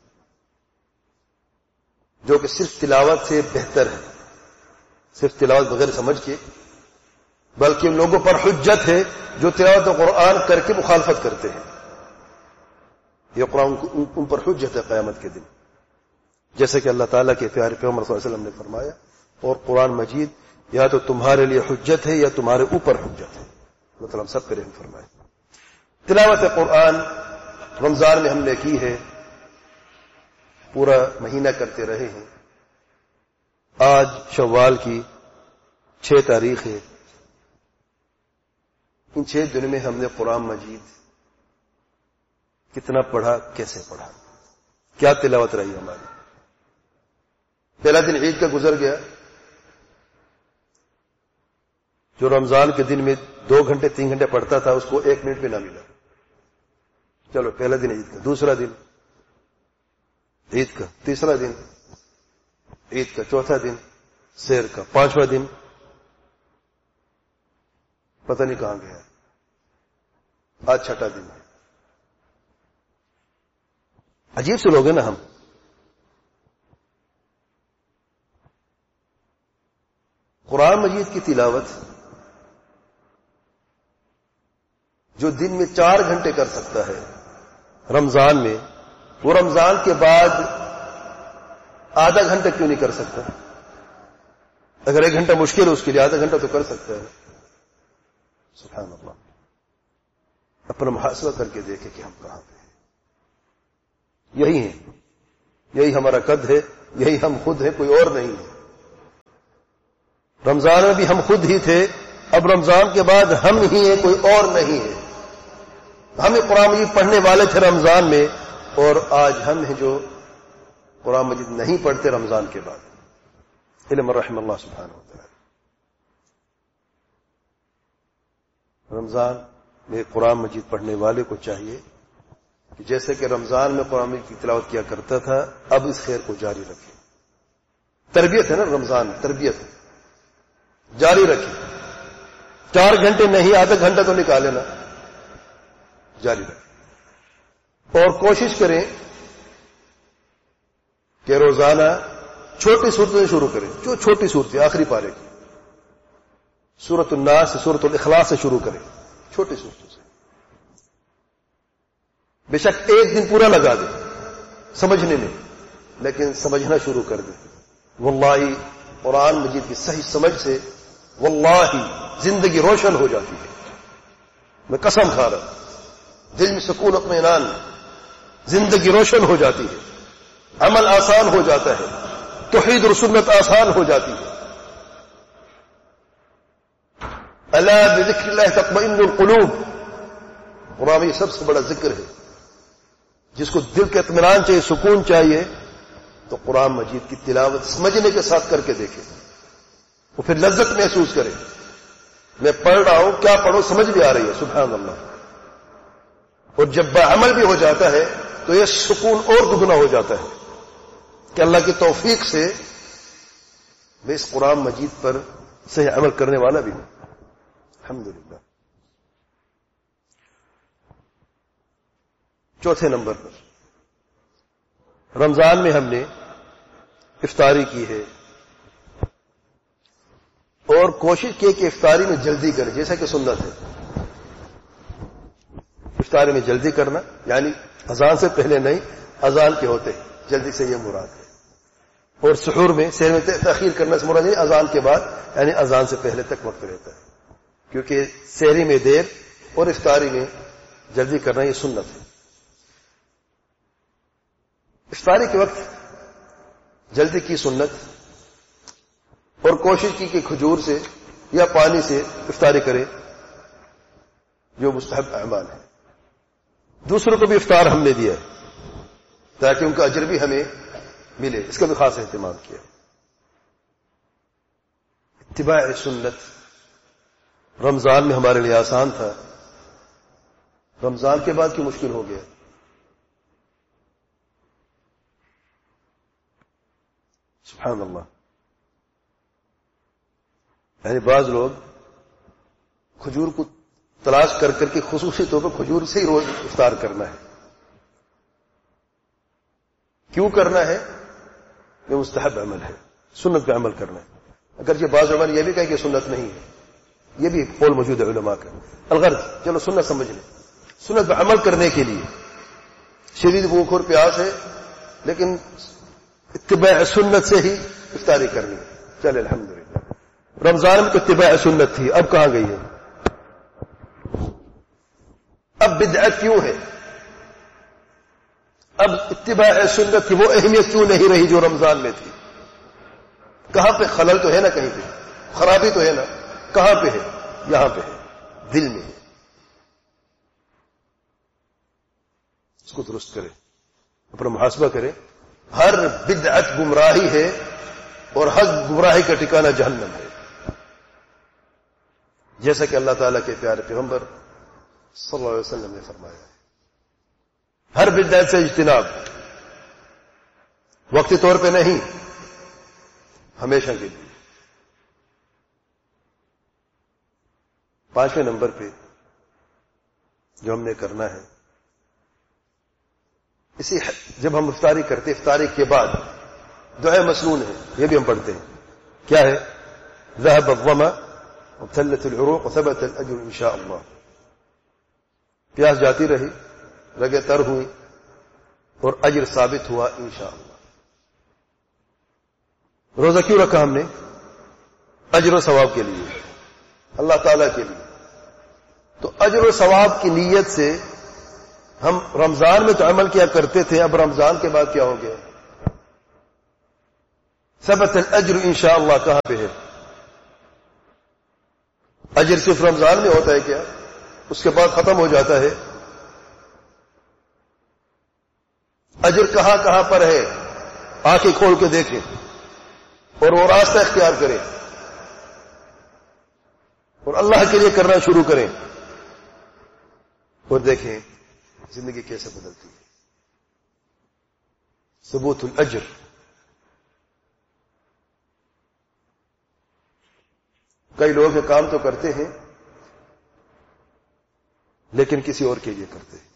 جو کہ صرف تلاوت سے بہتر ہے. صرف تلاوت بغیر سمجھ کے، بلکہ ان لوگوں پر حجت ہے جو تلاوت قرآن کر کے مخالفت کرتے ہیں. یہ قرآن ان پر حجت ہے قیامت کے دن. جیسے کہ اللہ تعالیٰ کے پیارے پیغمبر صلی اللہ علیہ وسلم نے فرمایا، اور قرآن مجید یا تو تمہارے لیے حجت ہے یا تمہارے اوپر حجت ہے. اللہ تعالیٰ ہم سب پہ رحم فرمائے. تلاوت قرآن رمضان میں ہم نے کی ہے، پورا مہینہ کرتے رہے ہیں. آج شوال کی چھ تاریخ ہے. ان چھ دنوں میں ہم نے قرآن مجید کتنا پڑھا، کیسے پڑھا، کیا تلاوت رہی ہماری. پہلا دن عید کا گزر گیا، جو رمضان کے دن میں دو گھنٹے تین گھنٹے پڑھتا تھا اس کو ایک منٹ بھی نہ ملا. چلو پہلا دن عید کا، دوسرا دن عید کا، تیسرا دن عید کا، چوتھا دن سیر کا، پانچواں دن پتہ نہیں کہاں گیا. آج چھٹا دن ہے. عجیب سے لوگ ہیں نا ہم. قرآن مجید کی تلاوت جو دن میں چار گھنٹے کر سکتا ہے رمضان میں، وہ رمضان کے بعد آدھا گھنٹہ کیوں نہیں کر سکتا؟ اگر ایک گھنٹہ مشکل ہے اس کے لیے آدھا گھنٹہ تو کر سکتا ہے. سبحان اللہ. اپنا محاسبہ کر کے دیکھیں کہ ہم کہاں پہ ہیں. یہی ہے، یہی ہمارا قد ہے، یہی ہم خود ہیں، کوئی اور نہیں ہے. رمضان میں بھی ہم خود ہی تھے، اب رمضان کے بعد ہم ہی ہیں، کوئی اور نہیں ہے. ہم قرآن مجید پڑھنے والے تھے رمضان میں، اور آج ہم ہیں جو قرآن مجید نہیں پڑھتے رمضان کے بعد. علم رحم اللہ سبحانہ وتعالی. رمضان میں قرآن مجید پڑھنے والے کو چاہیے کہ جیسے کہ رمضان میں قرآن مجید کی تلاوت کیا کرتا تھا، اب اس خیر کو جاری رکھے. تربیت ہے نا رمضان میں، تربیت ہے، جاری رکھے. چار گھنٹے نہیں، آدھا گھنٹہ تو نکالے نا، جاری رکھے. اور کوشش کریں کہ روزانہ چھوٹی صورتوں سے شروع کریں. جو چھوٹی صورتیں آخری پارے کی، سورۃ الناس سے سورۃ الاخلاص سے شروع کریں، چھوٹی صورتوں سے. بے شک ایک دن پورا لگا دیں سمجھنے میں، لیکن سمجھنا شروع کر دیں. واللہ قرآن مجید کی صحیح سمجھ سے واللہ زندگی روشن ہو جاتی ہے. میں قسم کھا رہا ہوں، دل میں سکون اطمینان، زندگی روشن ہو جاتی ہے، عمل آسان ہو جاتا ہے، توحید اور سنت آسان ہو جاتی ہے. الا بذکر اللہ تطمئن القلوب، قرآن میں یہ سب سے بڑا ذکر ہے. جس کو دل کے اطمینان چاہیے، سکون چاہیے، تو قرآن مجید کی تلاوت سمجھنے کے ساتھ کر کے دیکھیں، وہ پھر لذت محسوس کرے. میں پڑھ رہا ہوں، کیا پڑھوں سمجھ بھی آ رہی ہے، سبحان اللہ. اور جب بعمل بھی ہو جاتا ہے تو یہ سکون اور دگنا ہو جاتا ہے کہ اللہ کی توفیق سے میں اس قرآن مجید پر صحیح عمل کرنے والا بھی ہوں. الحمدللہ. چوتھے نمبر پر رمضان میں ہم نے افطاری کی ہے، اور کوشش کی کہ افطاری میں جلدی کرے، جیسا کہ سنت ہے. افطاری میں جلدی کرنا یعنی اذان سے پہلے نہیں، اذان کے ہوتے جلدی سے یہ مراد ہے. اور سحور میں سحر میں تاخیر کرنے سے مراد نہیں، اذان کے بعد یعنی اذان سے پہلے تک وقت رہتا ہے، کیونکہ سحری میں دیر اور افطاری میں جلدی کرنا یہ سنت ہے. افطاری کے وقت جلدی کی سنت، اور کوشش کی کہ کھجور سے یا پانی سے افطاری کرے، جو مستحب اعمال ہے. دوسروں کو بھی افطار ہم نے دیا ہے تاکہ ان کا اجر بھی ہمیں ملے، اس کا بھی خاص اہتمام کیا. اتباع سنت رمضان میں ہمارے لیے آسان تھا، رمضان کے بعد کیوں مشکل ہو گیا؟ سبحان اللہ. یعنی بعض لوگ کھجور کو تلاش کر کر کے خصوصی طور پر کھجور سے ہی روز افطار کرنا ہے. کیوں کرنا ہے؟ یہ مستحب عمل ہے، سنت پہ عمل کرنا ہے. اگرچہ بعض عمل یہ بھی کہے کہ سنت نہیں ہے، یہ بھی قول موجود ہے علماء کا. الغرض چلو سنت سمجھ لیں، سنت پہ عمل کرنے کے لیے شدید بھوک اور پیاس ہے، لیکن اتباع سنت سے ہی افطاری کرنی ہے. چلے الحمدللہ. رمضان میں تو اتباع سنت تھی، اب کہاں گئی ہے؟ اب بدعت کیوں ہے؟ اب اتباع سنت کی وہ اہمیت کیوں نہیں رہی جو رمضان میں تھی؟ کہاں پہ خلل تو ہے نا، کہیں پہ خرابی تو ہے نا. کہاں پہ ہے؟ یہاں پہ ہے، دل میں ہے. اس کو درست کرے، اپنا محاسبہ کرے. ہر بدعت گمراہی ہے اور ہر گمراہی کا ٹھکانہ جہنم ہے، جیسا کہ اللہ تعالیٰ کے پیارے پیغمبر صلی اللہ علیہ وسلم نے فرمایا ہے. ہر بدعت سے اجتناب، وقتی طور پہ نہیں، ہمیشہ کے لیے. پانچویں نمبر پہ جو ہم نے کرنا ہے، اسی جب ہم افطاری کرتے افطاری کے بعد دعائے مسنون ہے، یہ بھی ہم پڑھتے ہیں. کیا ہے؟ ذهب الظما وابتلت العروق وثبت الاجر ان شاء اللہ. پیاس جاتی رہی، رگیں تر ہوئی، اور اجر ثابت ہوا انشاءاللہ. روزہ کیوں رکھا ہم نے؟ اجر و ثواب کے لیے، اللہ تعالیٰ کے لیے. تو اجر و ثواب کی نیت سے ہم رمضان میں تو عمل کیا کرتے تھے، اب رمضان کے بعد کیا ہو گیا؟ ثبت الاجر انشاءاللہ کہاں پہ ہے؟ اجر صرف رمضان میں ہوتا ہے کیا؟ اس کے بعد ختم ہو جاتا ہے؟ اجر کہاں کہاں پر ہے؟ آنکھیں کھول کے دیکھیں اور وہ راستہ اختیار کریں اور اللہ کے لیے کرنا شروع کریں اور دیکھیں زندگی کیسے بدلتی ہے. ثبوت الاجر. کئی لوگ یہ کام تو کرتے ہیں لیکن کسی اور کے لیے کرتے ہیں.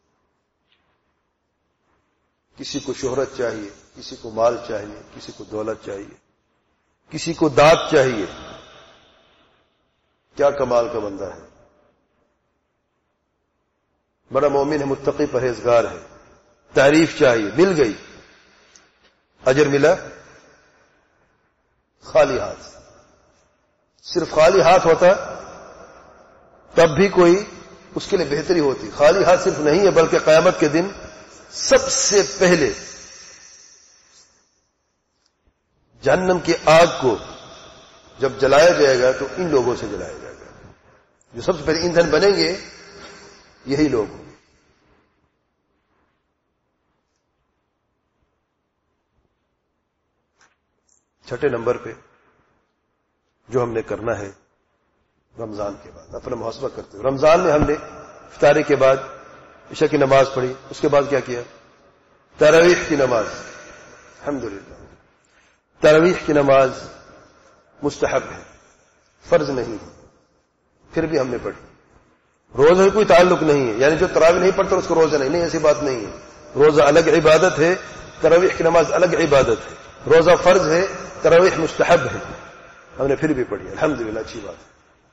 کسی کو شہرت چاہیے، کسی کو مال چاہیے، کسی کو دولت چاہیے، کسی کو داد چاہیے. کیا کمال کا بندہ ہے، بڑا مومن ہے، متقی پرہیزگار ہے، تعریف چاہیے، مل گئی، اجر ملا. خالی ہاتھ، صرف خالی ہاتھ ہوتا تب بھی کوئی اس کے لیے بہتری ہوتی. خالی ہاتھ صرف نہیں ہے بلکہ قیامت کے دن سب سے پہلے جہنم کی آگ کو جب جلایا جائے گا تو ان لوگوں سے جلایا جائے گا. جو سب سے پہلے ایندھن بنیں گے یہی لوگ ہوں گے. چھٹے نمبر پہ جو ہم نے کرنا ہے رمضان کے بعد اپنا محاسبہ کرتے ہیں. رمضان میں ہم نے افطاری کے بعد عشاء کی نماز پڑھی، اس کے بعد کیا کیا؟ تراویح کی نماز. الحمدللہ تراویح کی نماز مستحب ہے، فرض نہیں ہے، پھر بھی ہم نے پڑھی. روزہ کوئی تعلق نہیں ہے، یعنی جو تراویح نہیں پڑھتا اس کو روزہ نہیں، نہیں ایسی بات نہیں ہے. روزہ الگ عبادت ہے، تراویح کی نماز الگ عبادت ہے. روزہ فرض ہے، تراویح مستحب ہے، ہم نے پھر بھی پڑھی. الحمدللہ اچھی بات ہے.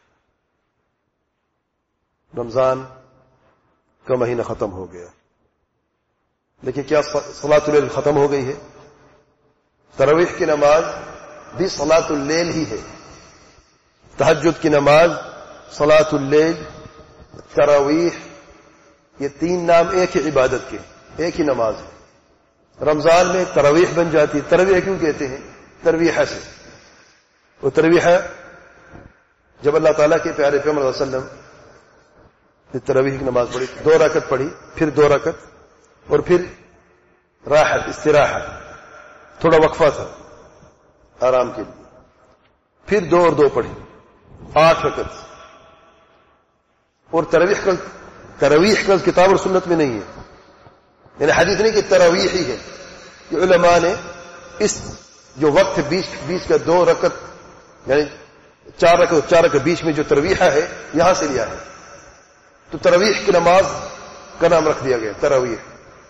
رمضان کا مہینہ ختم ہو گیا، لیکن کیا صلاۃ اللیل ختم ہو گئی ہے؟ تراویح کی نماز بھی صلاۃ اللیل ہی ہے. تہجد کی نماز، صلاۃ اللیل، تراویح، یہ تین نام ایک ہی عبادت کے، ایک ہی نماز ہے. رمضان میں تراویح بن جاتی. تراویح کیوں کہتے ہیں؟ ترویحہ سے. وہ ترویحہ جب اللہ تعالیٰ کے پیارے پیغمبر صلی اللہ علیہ وسلم نے تراویح کی نماز پڑھی، دو رکعت پڑھی، پھر دو رکعت اور پھر راحت استراحت، تھوڑا وقفہ تھا آرام کے لیے، پھر دو اور دو پڑھی، آٹھ رکعت. اور تراویح کا تراویح کا کتاب اور سنت میں نہیں ہے، یعنی حدیث نہیں کہ تراویح ہی ہے. یہ علماء نے اس جو وقت بیچ بیچ کا دو رکعت یعنی چار رکعت چار رکعت بیچ میں جو تراویح ہے یہاں سے لیا ہے. تو تراویح کی نماز کا نام رکھ دیا گیا تراویح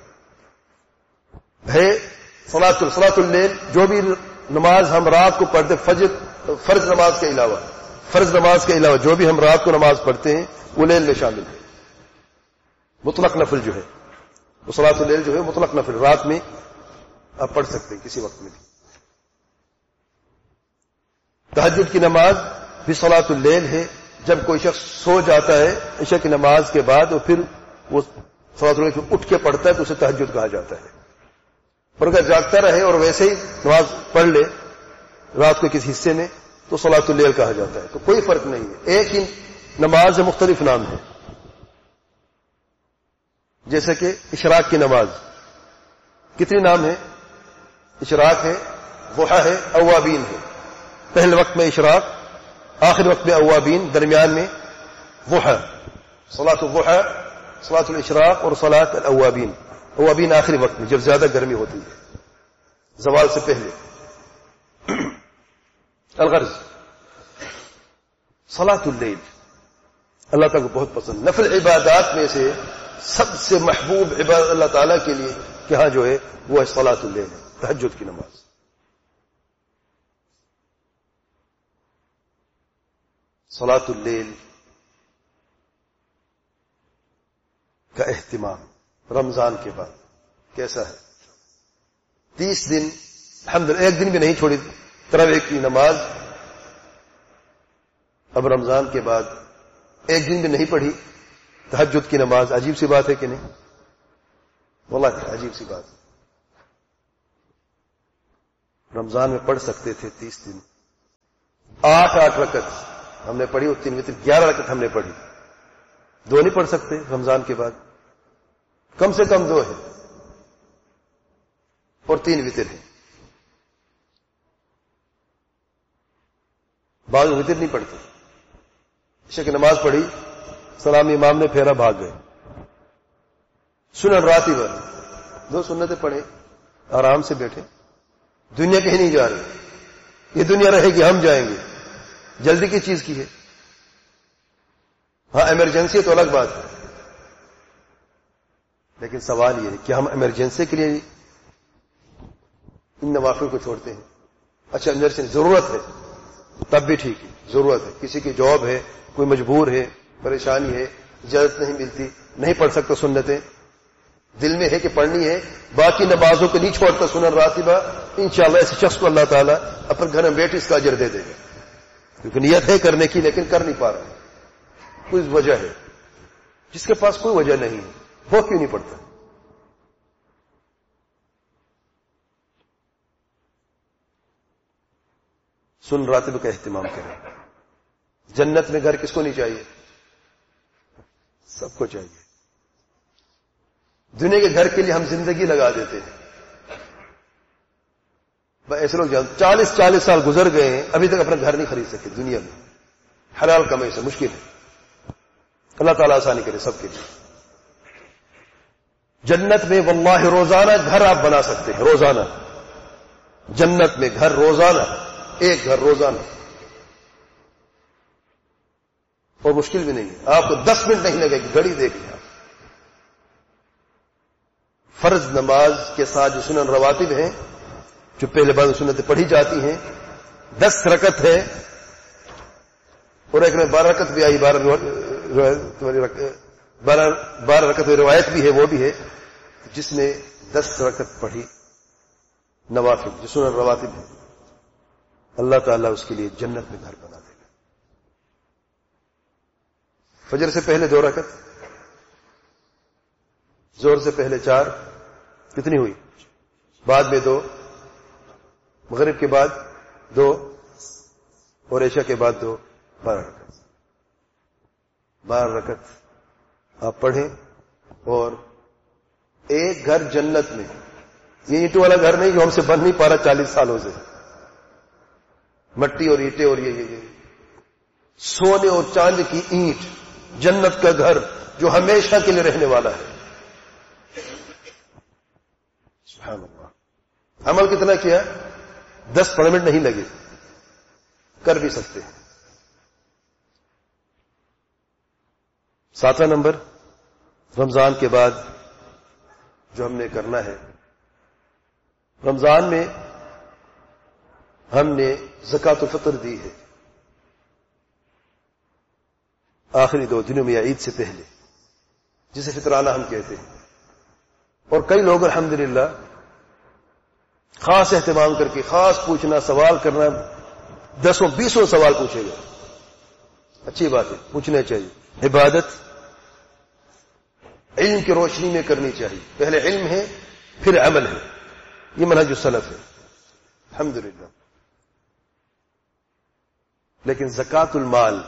ہے. صلاۃ صلاۃ اللیل جو بھی نماز ہم رات کو پڑھتے، فجر فرض نماز کے علاوہ فرض نماز کے علاوہ جو بھی ہم رات کو نماز پڑھتے ہیں وہ لیل میں شامل ہے. مطلق نفل جو ہے وہ صلاۃ اللیل جو ہے مطلق نفل، رات میں آپ پڑھ سکتے ہیں کسی وقت میں بھی. تہجد کی نماز بھی صلاۃ اللیل ہے. جب کوئی شخص سو جاتا ہے عشاء کی نماز کے بعد اور پھر وہ صلاۃ اللیل اٹھ کے پڑھتا ہے تو اسے تہجد کہا جاتا ہے. اور اگر جاگتا رہے اور ویسے ہی نماز پڑھ لے رات کے کسی حصے میں تو صلاۃ اللیل کہا جاتا ہے. تو کوئی فرق نہیں ہے، ایک ہی نماز سے مختلف نام ہے. جیسے کہ اشراق کی نماز کتنی نام ہے؟ اشراق ہے، ضحیٰ ہے، اوابین ہے. پہلے وقت میں اشراق، آخر وقت میں اوابین، درمیان میں ضحیٰ. صلاۃ الضحیٰ، صلاۃ الاشراق اور صلاۃ الاوابین. اوابین آخری وقت میں جب زیادہ گرمی ہوتی ہے، زوال سے پہلے. الغرض صلاۃ اللیل اللہ تعالیٰ کو بہت پسند. نفل عبادات میں سے سب سے محبوب عبادت اللہ تعالیٰ کے لیے کہ ہاں جو ہے وہ ہے صلاۃ اللیل، تہجد کی نماز. صلاۃ اللیل کا اہتمام رمضان کے بعد کیسا ہے؟ تیس دن الحمدللہ ایک دن بھی نہیں چھوڑی تراویح کی نماز. اب رمضان کے بعد ایک دن بھی نہیں پڑھی تہجد کی نماز. عجیب سی بات ہے کہ نہیں؟ واللہ عجیب سی بات. رمضان میں پڑھ سکتے تھے تیس دن، آٹھ آٹھ رکعت ہم نے پڑھی وہ تین وطر گیارہ رکعت ہم نے پڑھی. دو نہیں پڑھ سکتے رمضان کے بعد؟ کم سے کم دو ہے اور تین وطر ہے. بعض وطر نہیں پڑھتے. عشاء کی نماز پڑھی, سلام امام نے پھیرا, بھاگ گئے. سنن راتبہ دو سنتیں پڑھے, آرام سے بیٹھے. دنیا کہیں نہیں جا رہی, یہ دنیا رہے گی, ہم جائیں گے. جلدی کی چیز کی ہے؟ ہاں ایمرجنسی ہے تو الگ بات ہے, لیکن سوال یہ ہے کہ ہم ایمرجنسی کے لیے ان نوافل کو چھوڑتے ہیں. اچھا ایمرجنسی ضرورت ہے تب بھی ٹھیک ہے, ضرورت ہے, کسی کی جاب ہے, کوئی مجبور ہے, پریشانی ہے, اجازت نہیں ملتی, نہیں پڑھ سکتا سنتیں, دل میں ہے کہ پڑھنی ہے, باقی نمازوں کو نہیں چھوڑتا سنن راتبہ, انشاءاللہ ایسے شخص کو اللہ تعالیٰ اپنے گھر میں بیٹھ اس کا اجر دے دے گا, کیونکہ نیت ہے کرنے کی لیکن کر نہیں پا رہا. کوئی وجہ ہے, جس کے پاس کوئی وجہ نہیں ہے وہ کیوں نہیں پڑھتا؟ سن راتبہ کا اہتمام کریں. جنت میں گھر کس کو نہیں چاہیے؟ سب کو چاہیے. دنیا کے گھر کے لیے ہم زندگی لگا دیتے ہیں. ایسے لوگ جانتے چالیس چالیس سال گزر گئے ہیں, ابھی تک اپنا گھر نہیں خرید سکے دنیا میں. حلال کمائی سے مشکل ہے. اللہ تعالیٰ آسانی کرے سب کے لیے. جنت میں واللہ روزانہ گھر آپ بنا سکتے ہیں, روزانہ جنت میں گھر, روزانہ ایک گھر روزانہ, اور مشکل بھی نہیں ہے. آپ کو دس منٹ نہیں لگے گی, گھڑی دیکھ لیں. فرض نماز کے ساتھ جو سنن رواتب ہیں, جو پہلے بعد سنتیں پڑھی جاتی ہیں, دس رکعت ہے, اور ایک میں بارہ رکعت بھی آئی, بارہ بارہ بارہ رکعت روایت بھی ہے, وہ بھی ہے جس نے دس رکعت پڑھی نوافل جو سنن رواتب ہے. اللہ تعالیٰ اس کے لیے جنت میں گھر بنا دے گا. فجر سے پہلے دو رکعت, زور سے پہلے چار, کتنی ہوئی؟ بعد میں دو, مغرب کے بعد دو, اور عشاء کے بعد دو, بارہ رکعت. بارہ رکعت آپ پڑھیں, اور ایک گھر جنت میں, یہ اینٹوں والا گھر نہیں جو ہم سے بن نہیں پا رہا چالیس سالوں سے, مٹی اور اینٹیں اور یہ یہ سونے اور چاندی کی اینٹ, جنت کا گھر جو ہمیشہ کے لیے رہنے والا ہے. سبحان اللہ. عمل کتنا کیا؟ دس پندرہ منٹ نہیں لگے, کر بھی سکتے ہیں. ساتواں نمبر, رمضان کے بعد جو ہم نے کرنا ہے, رمضان میں ہم نے زکوٰۃ الفطر دی ہے آخری دو دنوں میں یا عید سے پہلے, جسے فطرانہ ہم کہتے ہیں. اور کئی لوگ الحمدللہ خاص اہتمام کر کے خاص پوچھنا, سوال کرنا, دسوں بیسوں سوال پوچھے گا, اچھی بات ہے, پوچھنا چاہیے. عبادت علم کی روشنی میں کرنی چاہیے. پہلے علم ہے پھر عمل ہے, یہ منہج السلف ہے الحمدللہ. لیکن زکوٰۃ المال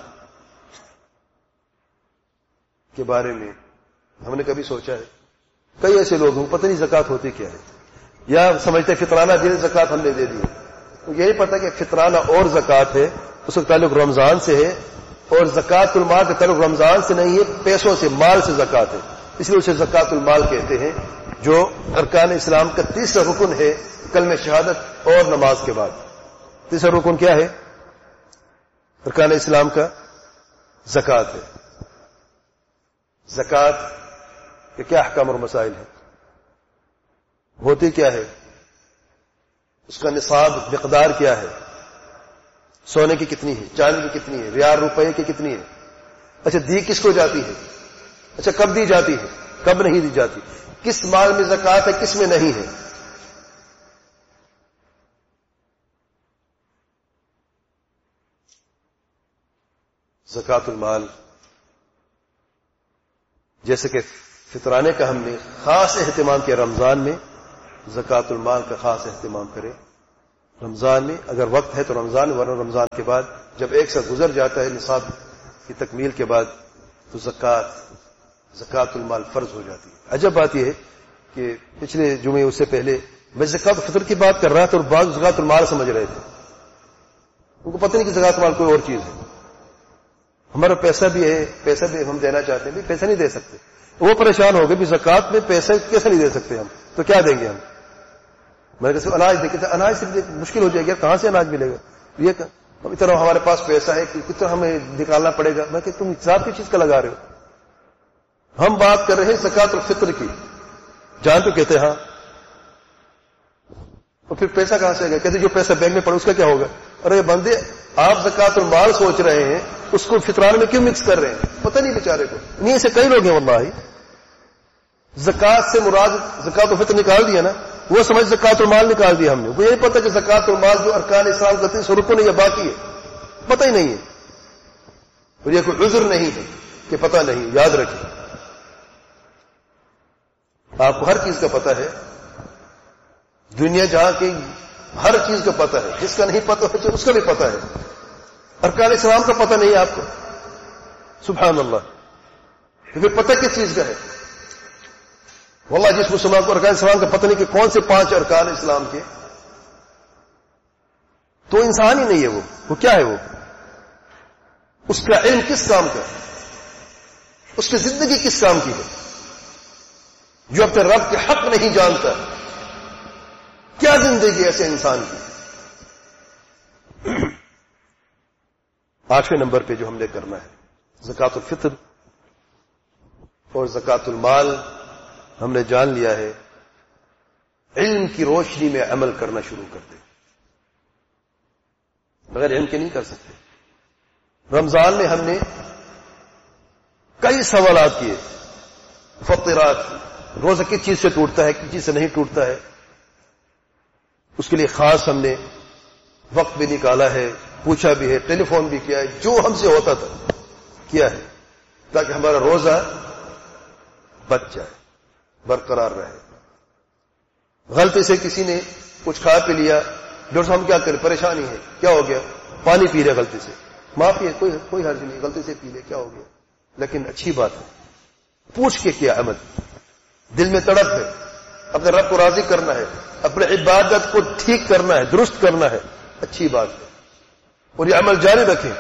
کے بارے میں ہم نے کبھی سوچا ہے؟ کئی ایسے لوگ ہیں پتہ نہیں زکوٰۃ ہوتی کیا ہے, یا سمجھتے فطرانہ دن زکوٰۃ ہم نے دے دی. یہی پتہ کہ فطرانہ اور زکوٰۃ ہے, اس کا تعلق رمضان سے ہے, اور زکوٰۃ المال کا تعلق رمضان سے نہیں ہے, پیسوں سے, مال سے زکوٰۃ ہے, اس لیے اسے زکوٰۃ المال کہتے ہیں, جو ارکان اسلام کا تیسرا رکن ہے کلمہ شہادت اور نماز کے بعد. تیسرا رکن کیا ہے ارکان اسلام کا؟ زکوٰۃ ہے. زکوٰۃ کے کیا احکام اور مسائل ہیں؟ ہوتی کیا ہے؟ اس کا نصاب مقدار کیا ہے؟ سونے کی کتنی ہے, چاندی کی کتنی ہے, ریال روپے کی کتنی ہے؟ اچھا دی کس کو جاتی ہے؟ اچھا کب دی جاتی ہے, کب نہیں دی جاتی, کس مال میں زکوٰۃ ہے کس میں نہیں ہے؟ زکوٰۃ المال جیسے کہ فطرانے کا ہم نے خاص اہتمام کیا رمضان میں, زکوٰۃ المال کا خاص اہتمام کرے. رمضان میں اگر وقت ہے تو رمضان، ورنہ رمضان کے بعد جب ایک سال گزر جاتا ہے نصاب کی تکمیل کے بعد تو زکوٰۃ زکوٰۃ المال فرض ہو جاتی ہے۔ عجب بات یہ ہے کہ پچھلے جمعے اس سے پہلے میں زکوٰۃ الفطر کی بات کر رہا تھا اور بعض زکوٰۃ المال سمجھ رہے تھے، ان کو پتہ نہیں کہ زکوٰۃ المال کوئی اور چیز ہے۔ ہمارا پیسہ بھی ہے، پیسہ بھی ہم دینا چاہتے ہیں، بھی پیسہ نہیں دے سکتے، وہ پریشان ہو گئے بھی زکوٰۃ میں پیسہ کیسے نہیں دے سکتے ہم، تو کیا دیں گے ہم؟ میں نے کہا اناج دیکھے تھے، اناج سے مشکل ہو جائے گا، کہاں سے اناج ملے گا؟ یہ اتنا ہمارے پاس پیسہ ہے کہ کتنا ہمیں نکالنا پڑے گا؟ میں کہ تم حساب کی چیز کا لگا رہے ہو، ہم بات کر رہے ہیں زکوٰۃ الفطر کی، جان تو کہتے ہاں، اور پھر پیسہ کہاں سے آئے گا؟ کہتے جو پیسہ بینک میں پڑے اس کا کیا ہوگا؟ ارے بندے آپ زکوٰۃ المال سوچ رہے ہیں، اس کو فطران میں کیوں مکس کر رہے ہیں؟ پتہ نہیں بیچارے کو، نہیں سے کئی لوگ ہیں واللہ، زکوٰۃ سے مراد زکوٰۃ الفطر نکال دیا نا، وہ سمجھ زکوٰۃ المال نکال دیا ہم نے، وہ یہ نہیں پتہ کہ زکوٰۃ المال جو ارکان اسلام کا تین سو رکن ہے یا باقی ہے، پتہ ہی نہیں ہے، اور یہ کوئی عذر نہیں ہے کہ پتہ نہیں، یاد رکھیں آپ کو ہر چیز کا پتہ ہے، دنیا جہاں کی ہر چیز کا پتہ ہے، جس کا نہیں پتہ ہے اس کا بھی پتہ ہے، ارکان اسلام کا پتہ نہیں ہے آپ کو، سبحان اللہ، پھر پتہ کس چیز کا ہے؟ واللہ جس مسلمان کو ارکان اسلام کا پتہ نہیں کہ کون سے پانچ ارکان اسلام کے، تو انسان ہی نہیں ہے، وہ وہ کیا ہے؟ وہ اس کا علم کس کام کا ہے؟ اس کی زندگی کس کام کی ہے؟ جو اپنے رب کے حق نہیں جانتا، کیا زندگی ایسے انسان کی؟ آٹھویں نمبر پہ جو ہم نے کرنا ہے زکوٰۃ الفطر اور زکوٰۃ المال، ہم نے جان لیا ہے علم کی روشنی میں عمل کرنا شروع کر دیں، بغیر علم کے نہیں کر سکتے۔ رمضان میں ہم نے کئی سوالات کیے، فطرات، روزہ کس چیز سے ٹوٹتا ہے، کس چیز سے نہیں ٹوٹتا ہے، اس کے لیے خاص ہم نے وقت بھی نکالا ہے، پوچھا بھی ہے، ٹیلی فون بھی کیا ہے، جو ہم سے ہوتا تھا کیا ہے، تاکہ ہمارا روزہ بچ جائے، برقرار رہے۔ غلطی سے کسی نے کچھ کھا پی لیا، ڈاکٹر صاحب ہم کیا کریں، پریشانی ہے، کیا ہو گیا؟ پانی پی رہے غلطی سے، معافی ہے، کوئی کوئی حرج نہیں، غلطی سے پی لے، کیا ہو گیا؟ لیکن اچھی بات ہے پوچھ کے کیا عمل، دل میں تڑپ ہے، اپنے رب کو راضی کرنا ہے، اپنے عبادت کو ٹھیک کرنا ہے، درست کرنا ہے، اچھی بات ہے، اور یہ عمل جاری رکھیں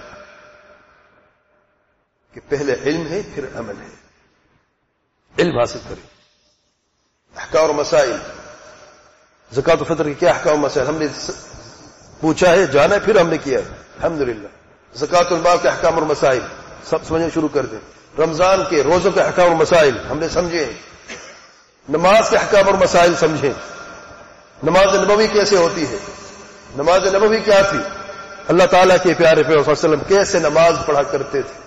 کہ پہلے علم ہے پھر عمل ہے، علم حاصل کریں۔ احکام اور مسائل، زکوٰۃ الفطر کے کیا احکام و مسائل ہم نے پوچھا ہے، جانا ہے، پھر ہم نے کیا ہے الحمدللہ۔ زکوٰۃ المال کے احکام اور مسائل سب سمجھنا شروع کر دیں۔ رمضان کے روزوں کے احکام اور مسائل ہم نے سمجھے، نماز کے احکام اور مسائل سمجھیں، نماز نبوی کیسے ہوتی ہے، نماز نبوی کیا تھی، اللہ تعالیٰ کے پیارے پیغمبر صلی اللہ علیہ وسلم کیسے نماز پڑھا کرتے تھے،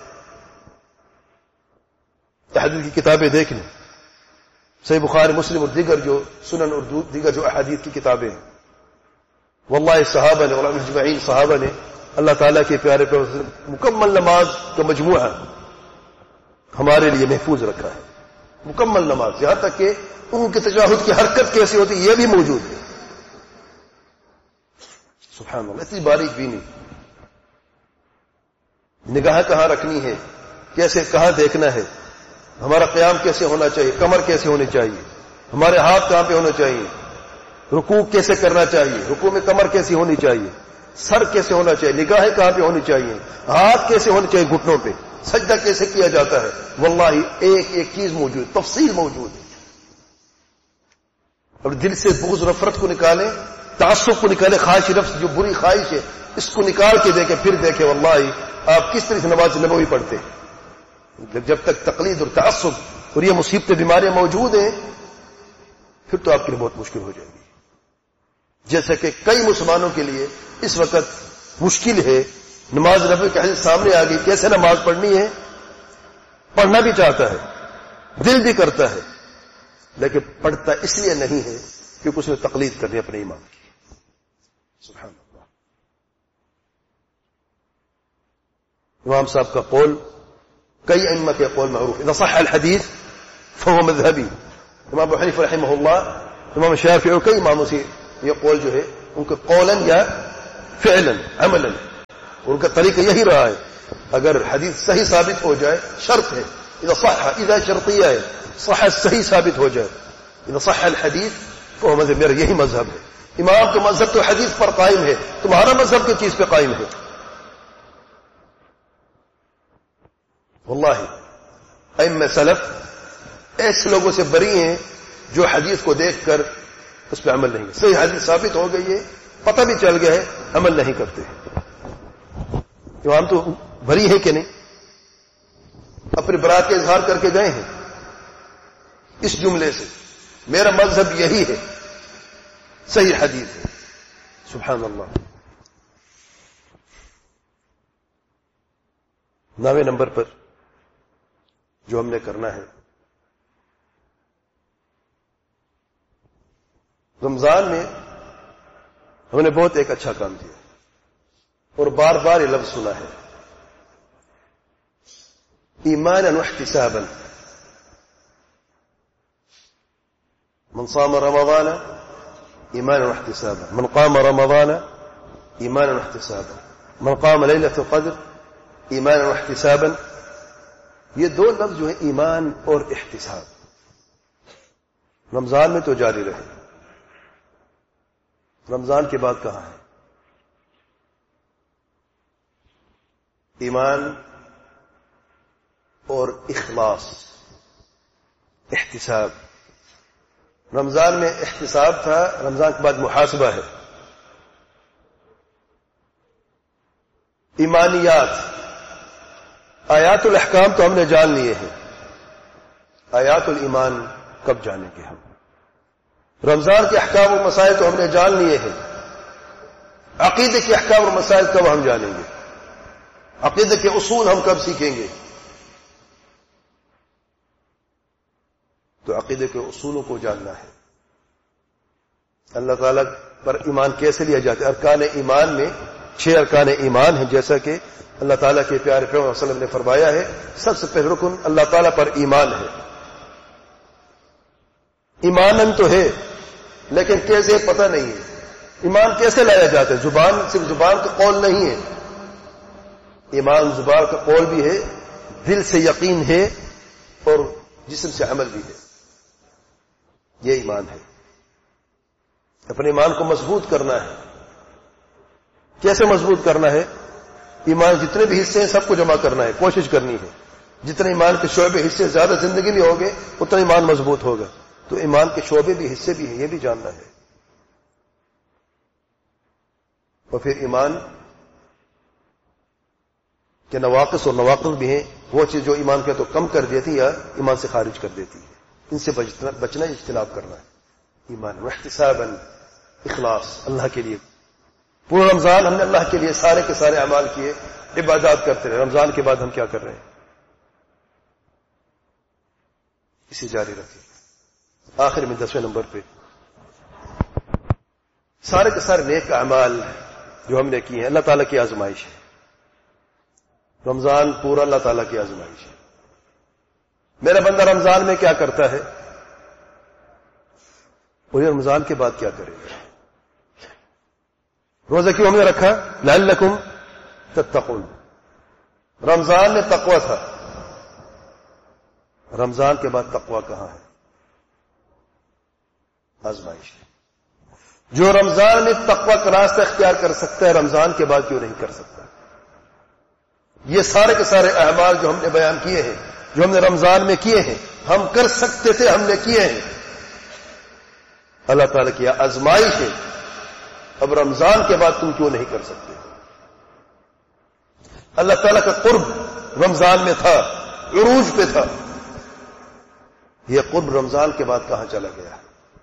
حدیث کی کتابیں دیکھ لیں، صحیح بخاری، مسلم اور دیگر جو سنن اور دیگر جو احادیث کی کتابیں ہیں، واللہ صحابہ نے، علماء اجمعین صحابہ نے اللہ تعالیٰ کے پیارے پیغمبر صلی اللہ علیہ وسلم مکمل نماز کا مجموعہ ہمارے لیے محفوظ رکھا ہے، مکمل نماز، یہاں تک کہ ان کے تشہد کی حرکت کیسی ہوتی یہ بھی موجود ہے، سبحان اللہ، اتنی باریک بھی نہیں، نگاہ کہاں رکھنی ہے، کیسے کہاں دیکھنا ہے، ہمارا قیام کیسے ہونا چاہیے، کمر کیسے ہونی چاہیے، ہمارے ہاتھ کہاں پہ ہونے چاہیے، رکوع کیسے کرنا چاہیے، رکوع میں کمر کیسی ہونی چاہیے، سر کیسے ہونا چاہیے، نگاہیں کہاں پہ ہونی چاہیے، ہاتھ کیسے ہونے چاہیے گھٹنوں پہ، سجدہ کیسے کیا جاتا ہے، واللہ ایک ایک چیز موجود، تفصیل موجود ہے۔ اور دل سے بغض و نفرت کو نکالیں، تعصب کو نکالیں، خواہش نفس جو بری خواہش ہے اس کو نکال کے دیکھیں، پھر دیکھیں واللہ آپ کس طرح سے نماز نبوی پڑھتے ہیں۔ جب تک تقلید اور تعصب اور یہ مصیبتیں بیماریاں موجود ہیں پھر تو آپ کے لیے بہت مشکل ہو جائے گی، جیسا کہ کئی مسلمانوں کے لیے اس وقت مشکل ہے، نماز نبوی کی حدیث سامنے آ گئی، کیسے نماز پڑھنی ہے، پڑھنا بھی چاہتا ہے، دل بھی کرتا ہے، لیکن پڑھتا اس لیے نہیں ہے کیونکہ اس نے تقلید کرنی اپنے ایمان کی، سبحان اللہ۔ امام صاحب کا قول کئی ائمہ کے قول معروف، اذا صح الحدیث فهو مذهبی، امام ابو حنیفہ رحمہ اللہ، امام شافعی اور کئی اماموں سے یہ قول جو ہے ان کا قولن یا فعلن عملاً ان کا طریقہ یہی رہا ہے. اگر حدیث صحیح ثابت ہو جائے شرط ہے اذا صح اذا شرطیہ ہے صح صحیح ثابت ہو جائے اذا صح الحدیث فهو مذہب میرا یہی مذہب ہے. امام کا مذہب تو حدیث پر قائم ہے, تمہارا مذہب کس چیز پہ قائم ہے؟ واللہ ائمہ سلف ایسے لوگوں سے بری ہیں جو حدیث کو دیکھ کر اس پہ عمل نہیں, صحیح حدیث ثابت ہو گئی ہے, پتہ بھی چل گیا ہے, عمل نہیں کرتے. امام تو بری ہے کہ نہیں؟ اپنی برات کا اظہار کر کے گئے ہیں اس جملے سے, میرا مذہب یہی ہے, صحیح حدیث ہے. سبحان اللہ. نویں نمبر پر جو ہم نے کرنا ہے, رمضان میں ہم نے بہت ایک اچھا کام کیا اور بار بار یہ لفظ سنا ہے, ایمانا واحتسابا. من صام رمضان ایمانا واحتسابا, من قام رمضان ایمانا واحتسابا, من قام ليلة القدر ایمانا واحتسابا. یہ دو لفظ جو ہیں ایمان اور احتساب, رمضان میں تو جاری رہے. رمضان کے بعد کہاں ہے؟ ایمان اور اخلاص, احتساب. رمضان میں احتساب تھا, رمضان کے بعد محاسبہ ہے. ایمانیات, آیات الاحکام تو ہم نے جان لیے ہیں, آیات الایمان کب جانیں گے ہم؟ رمضان کے احکام و مسائل تو ہم نے جان لیے ہیں, عقیدے کے احکام اور مسائل کب ہم جانیں گے؟ عقیدے کے اصول ہم کب سیکھیں گے؟ تو عقیدے کے اصولوں کو جاننا ہے. اللہ تعالیٰ پر ایمان کیسے لیا جاتا ہے؟ ارکان ایمان میں چھ ارکان ایمان ہیں, جیسا کہ اللہ تعالیٰ کے پیارے پیغمبر صلی اللہ علیہ وسلم نے فرمایا ہے. سب سے پہلا رکن اللہ تعالیٰ پر ایمان ہے. ایمانن تو ہے لیکن کیسے پتہ نہیں ہے. ایمان کیسے لایا جاتا ہے؟ زبان صرف زبان کا قول نہیں ہے, ایمان زبان کا قول بھی ہے, دل سے یقین ہے اور جسم سے عمل بھی ہے. یہ ایمان ہے. اپنے ایمان کو مضبوط کرنا ہے. کیسے مضبوط کرنا ہے؟ ایمان جتنے بھی حصے ہیں سب کو جمع کرنا ہے, کوشش کرنی ہے. جتنے ایمان کے شعبے حصے زیادہ زندگی میں ہوگے اتنا ایمان مضبوط ہوگا. تو ایمان کے شعبے بھی حصے بھی ہیں, یہ بھی جاننا ہے. اور پھر ایمان کے نواقص اور نواقص بھی ہیں, وہ چیز جو ایمان کے تو کم کر دیتی یا ایمان سے خارج کر دیتی ہے, ان سے بچنا بچنا اجتناب کرنا ہے. ایمان واحتسابا, اخلاص, اللہ کے لیے. پورا رمضان ہم نے اللہ کے لیے سارے کے سارے اعمال کیے, عبادات کرتے رہے. رمضان کے بعد ہم کیا کر رہے ہیں؟ اسے جاری رکھیں. آخر میں دسویں نمبر پہ سارے کے سارے نیک اعمال جو ہم نے کیے ہیں اللہ تعالیٰ کی آزمائش ہے. رمضان پورا اللہ تعالیٰ کی آزمائش ہے. میرا بندہ رمضان میں کیا کرتا ہے اور یہ رمضان کے بعد کیا کرے گا؟ روزہ کیوں ہم نے رکھا؟ لعلکم تتقون. رمضان میں تقوی تھا, رمضان کے بعد تقوی کہاں ہے؟ آزمائش ہے. جو رمضان میں تقوی کا راستہ اختیار کر سکتا ہے رمضان کے بعد کیوں نہیں کر سکتا؟ یہ سارے کے سارے اعمال جو ہم نے بیان کیے ہیں, جو ہم نے رمضان میں کیے ہیں, ہم کر سکتے تھے, ہم نے کیے ہیں. اللہ تعالیٰ کی آزمائش ہے. اب رمضان کے بعد تم کیوں نہیں کر سکتے؟ اللہ تعالیٰ کا قرب رمضان میں تھا, عروج پہ تھا. یہ قرب رمضان کے بعد کہاں چلا گیا؟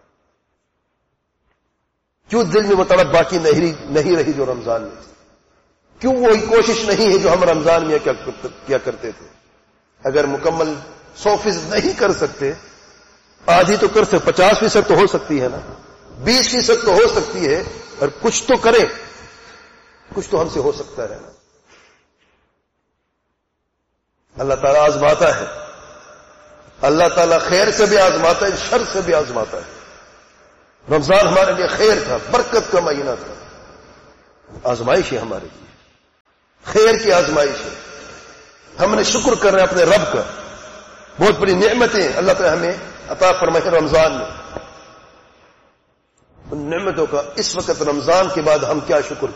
کیوں دل میں وہ طلب باقی نہیں رہی جو رمضان میں تھی؟ کیوں وہی کوشش نہیں ہے جو ہم رمضان میں کیا کرتے تھے؟ اگر مکمل سو فیصد نہیں کر سکتے, آدھی تو کر سکتے, پچاس فیصد تو ہو سکتی ہے نا, بیس فیصد تو ہو سکتی ہے, اور کچھ تو کریں, کچھ تو ہم سے ہو سکتا ہے نا. اللہ تعالیٰ آزماتا ہے, اللہ تعالیٰ خیر سے بھی آزماتا ہے, شر سے بھی آزماتا ہے. رمضان ہمارے لیے خیر کا، برکت کا مہینہ تھا، آزمائش ہے ہمارے لیے، خیر کی آزمائش ہے. ہم نے شکر کر رہے ہیں اپنے رب کا، بہت بڑی نعمتیں اللہ تعالی ہمیں عطا فرمائے رمضان میں. ان نعمتوں کا اس وقت رمضان کے بعد ہم کیا شکر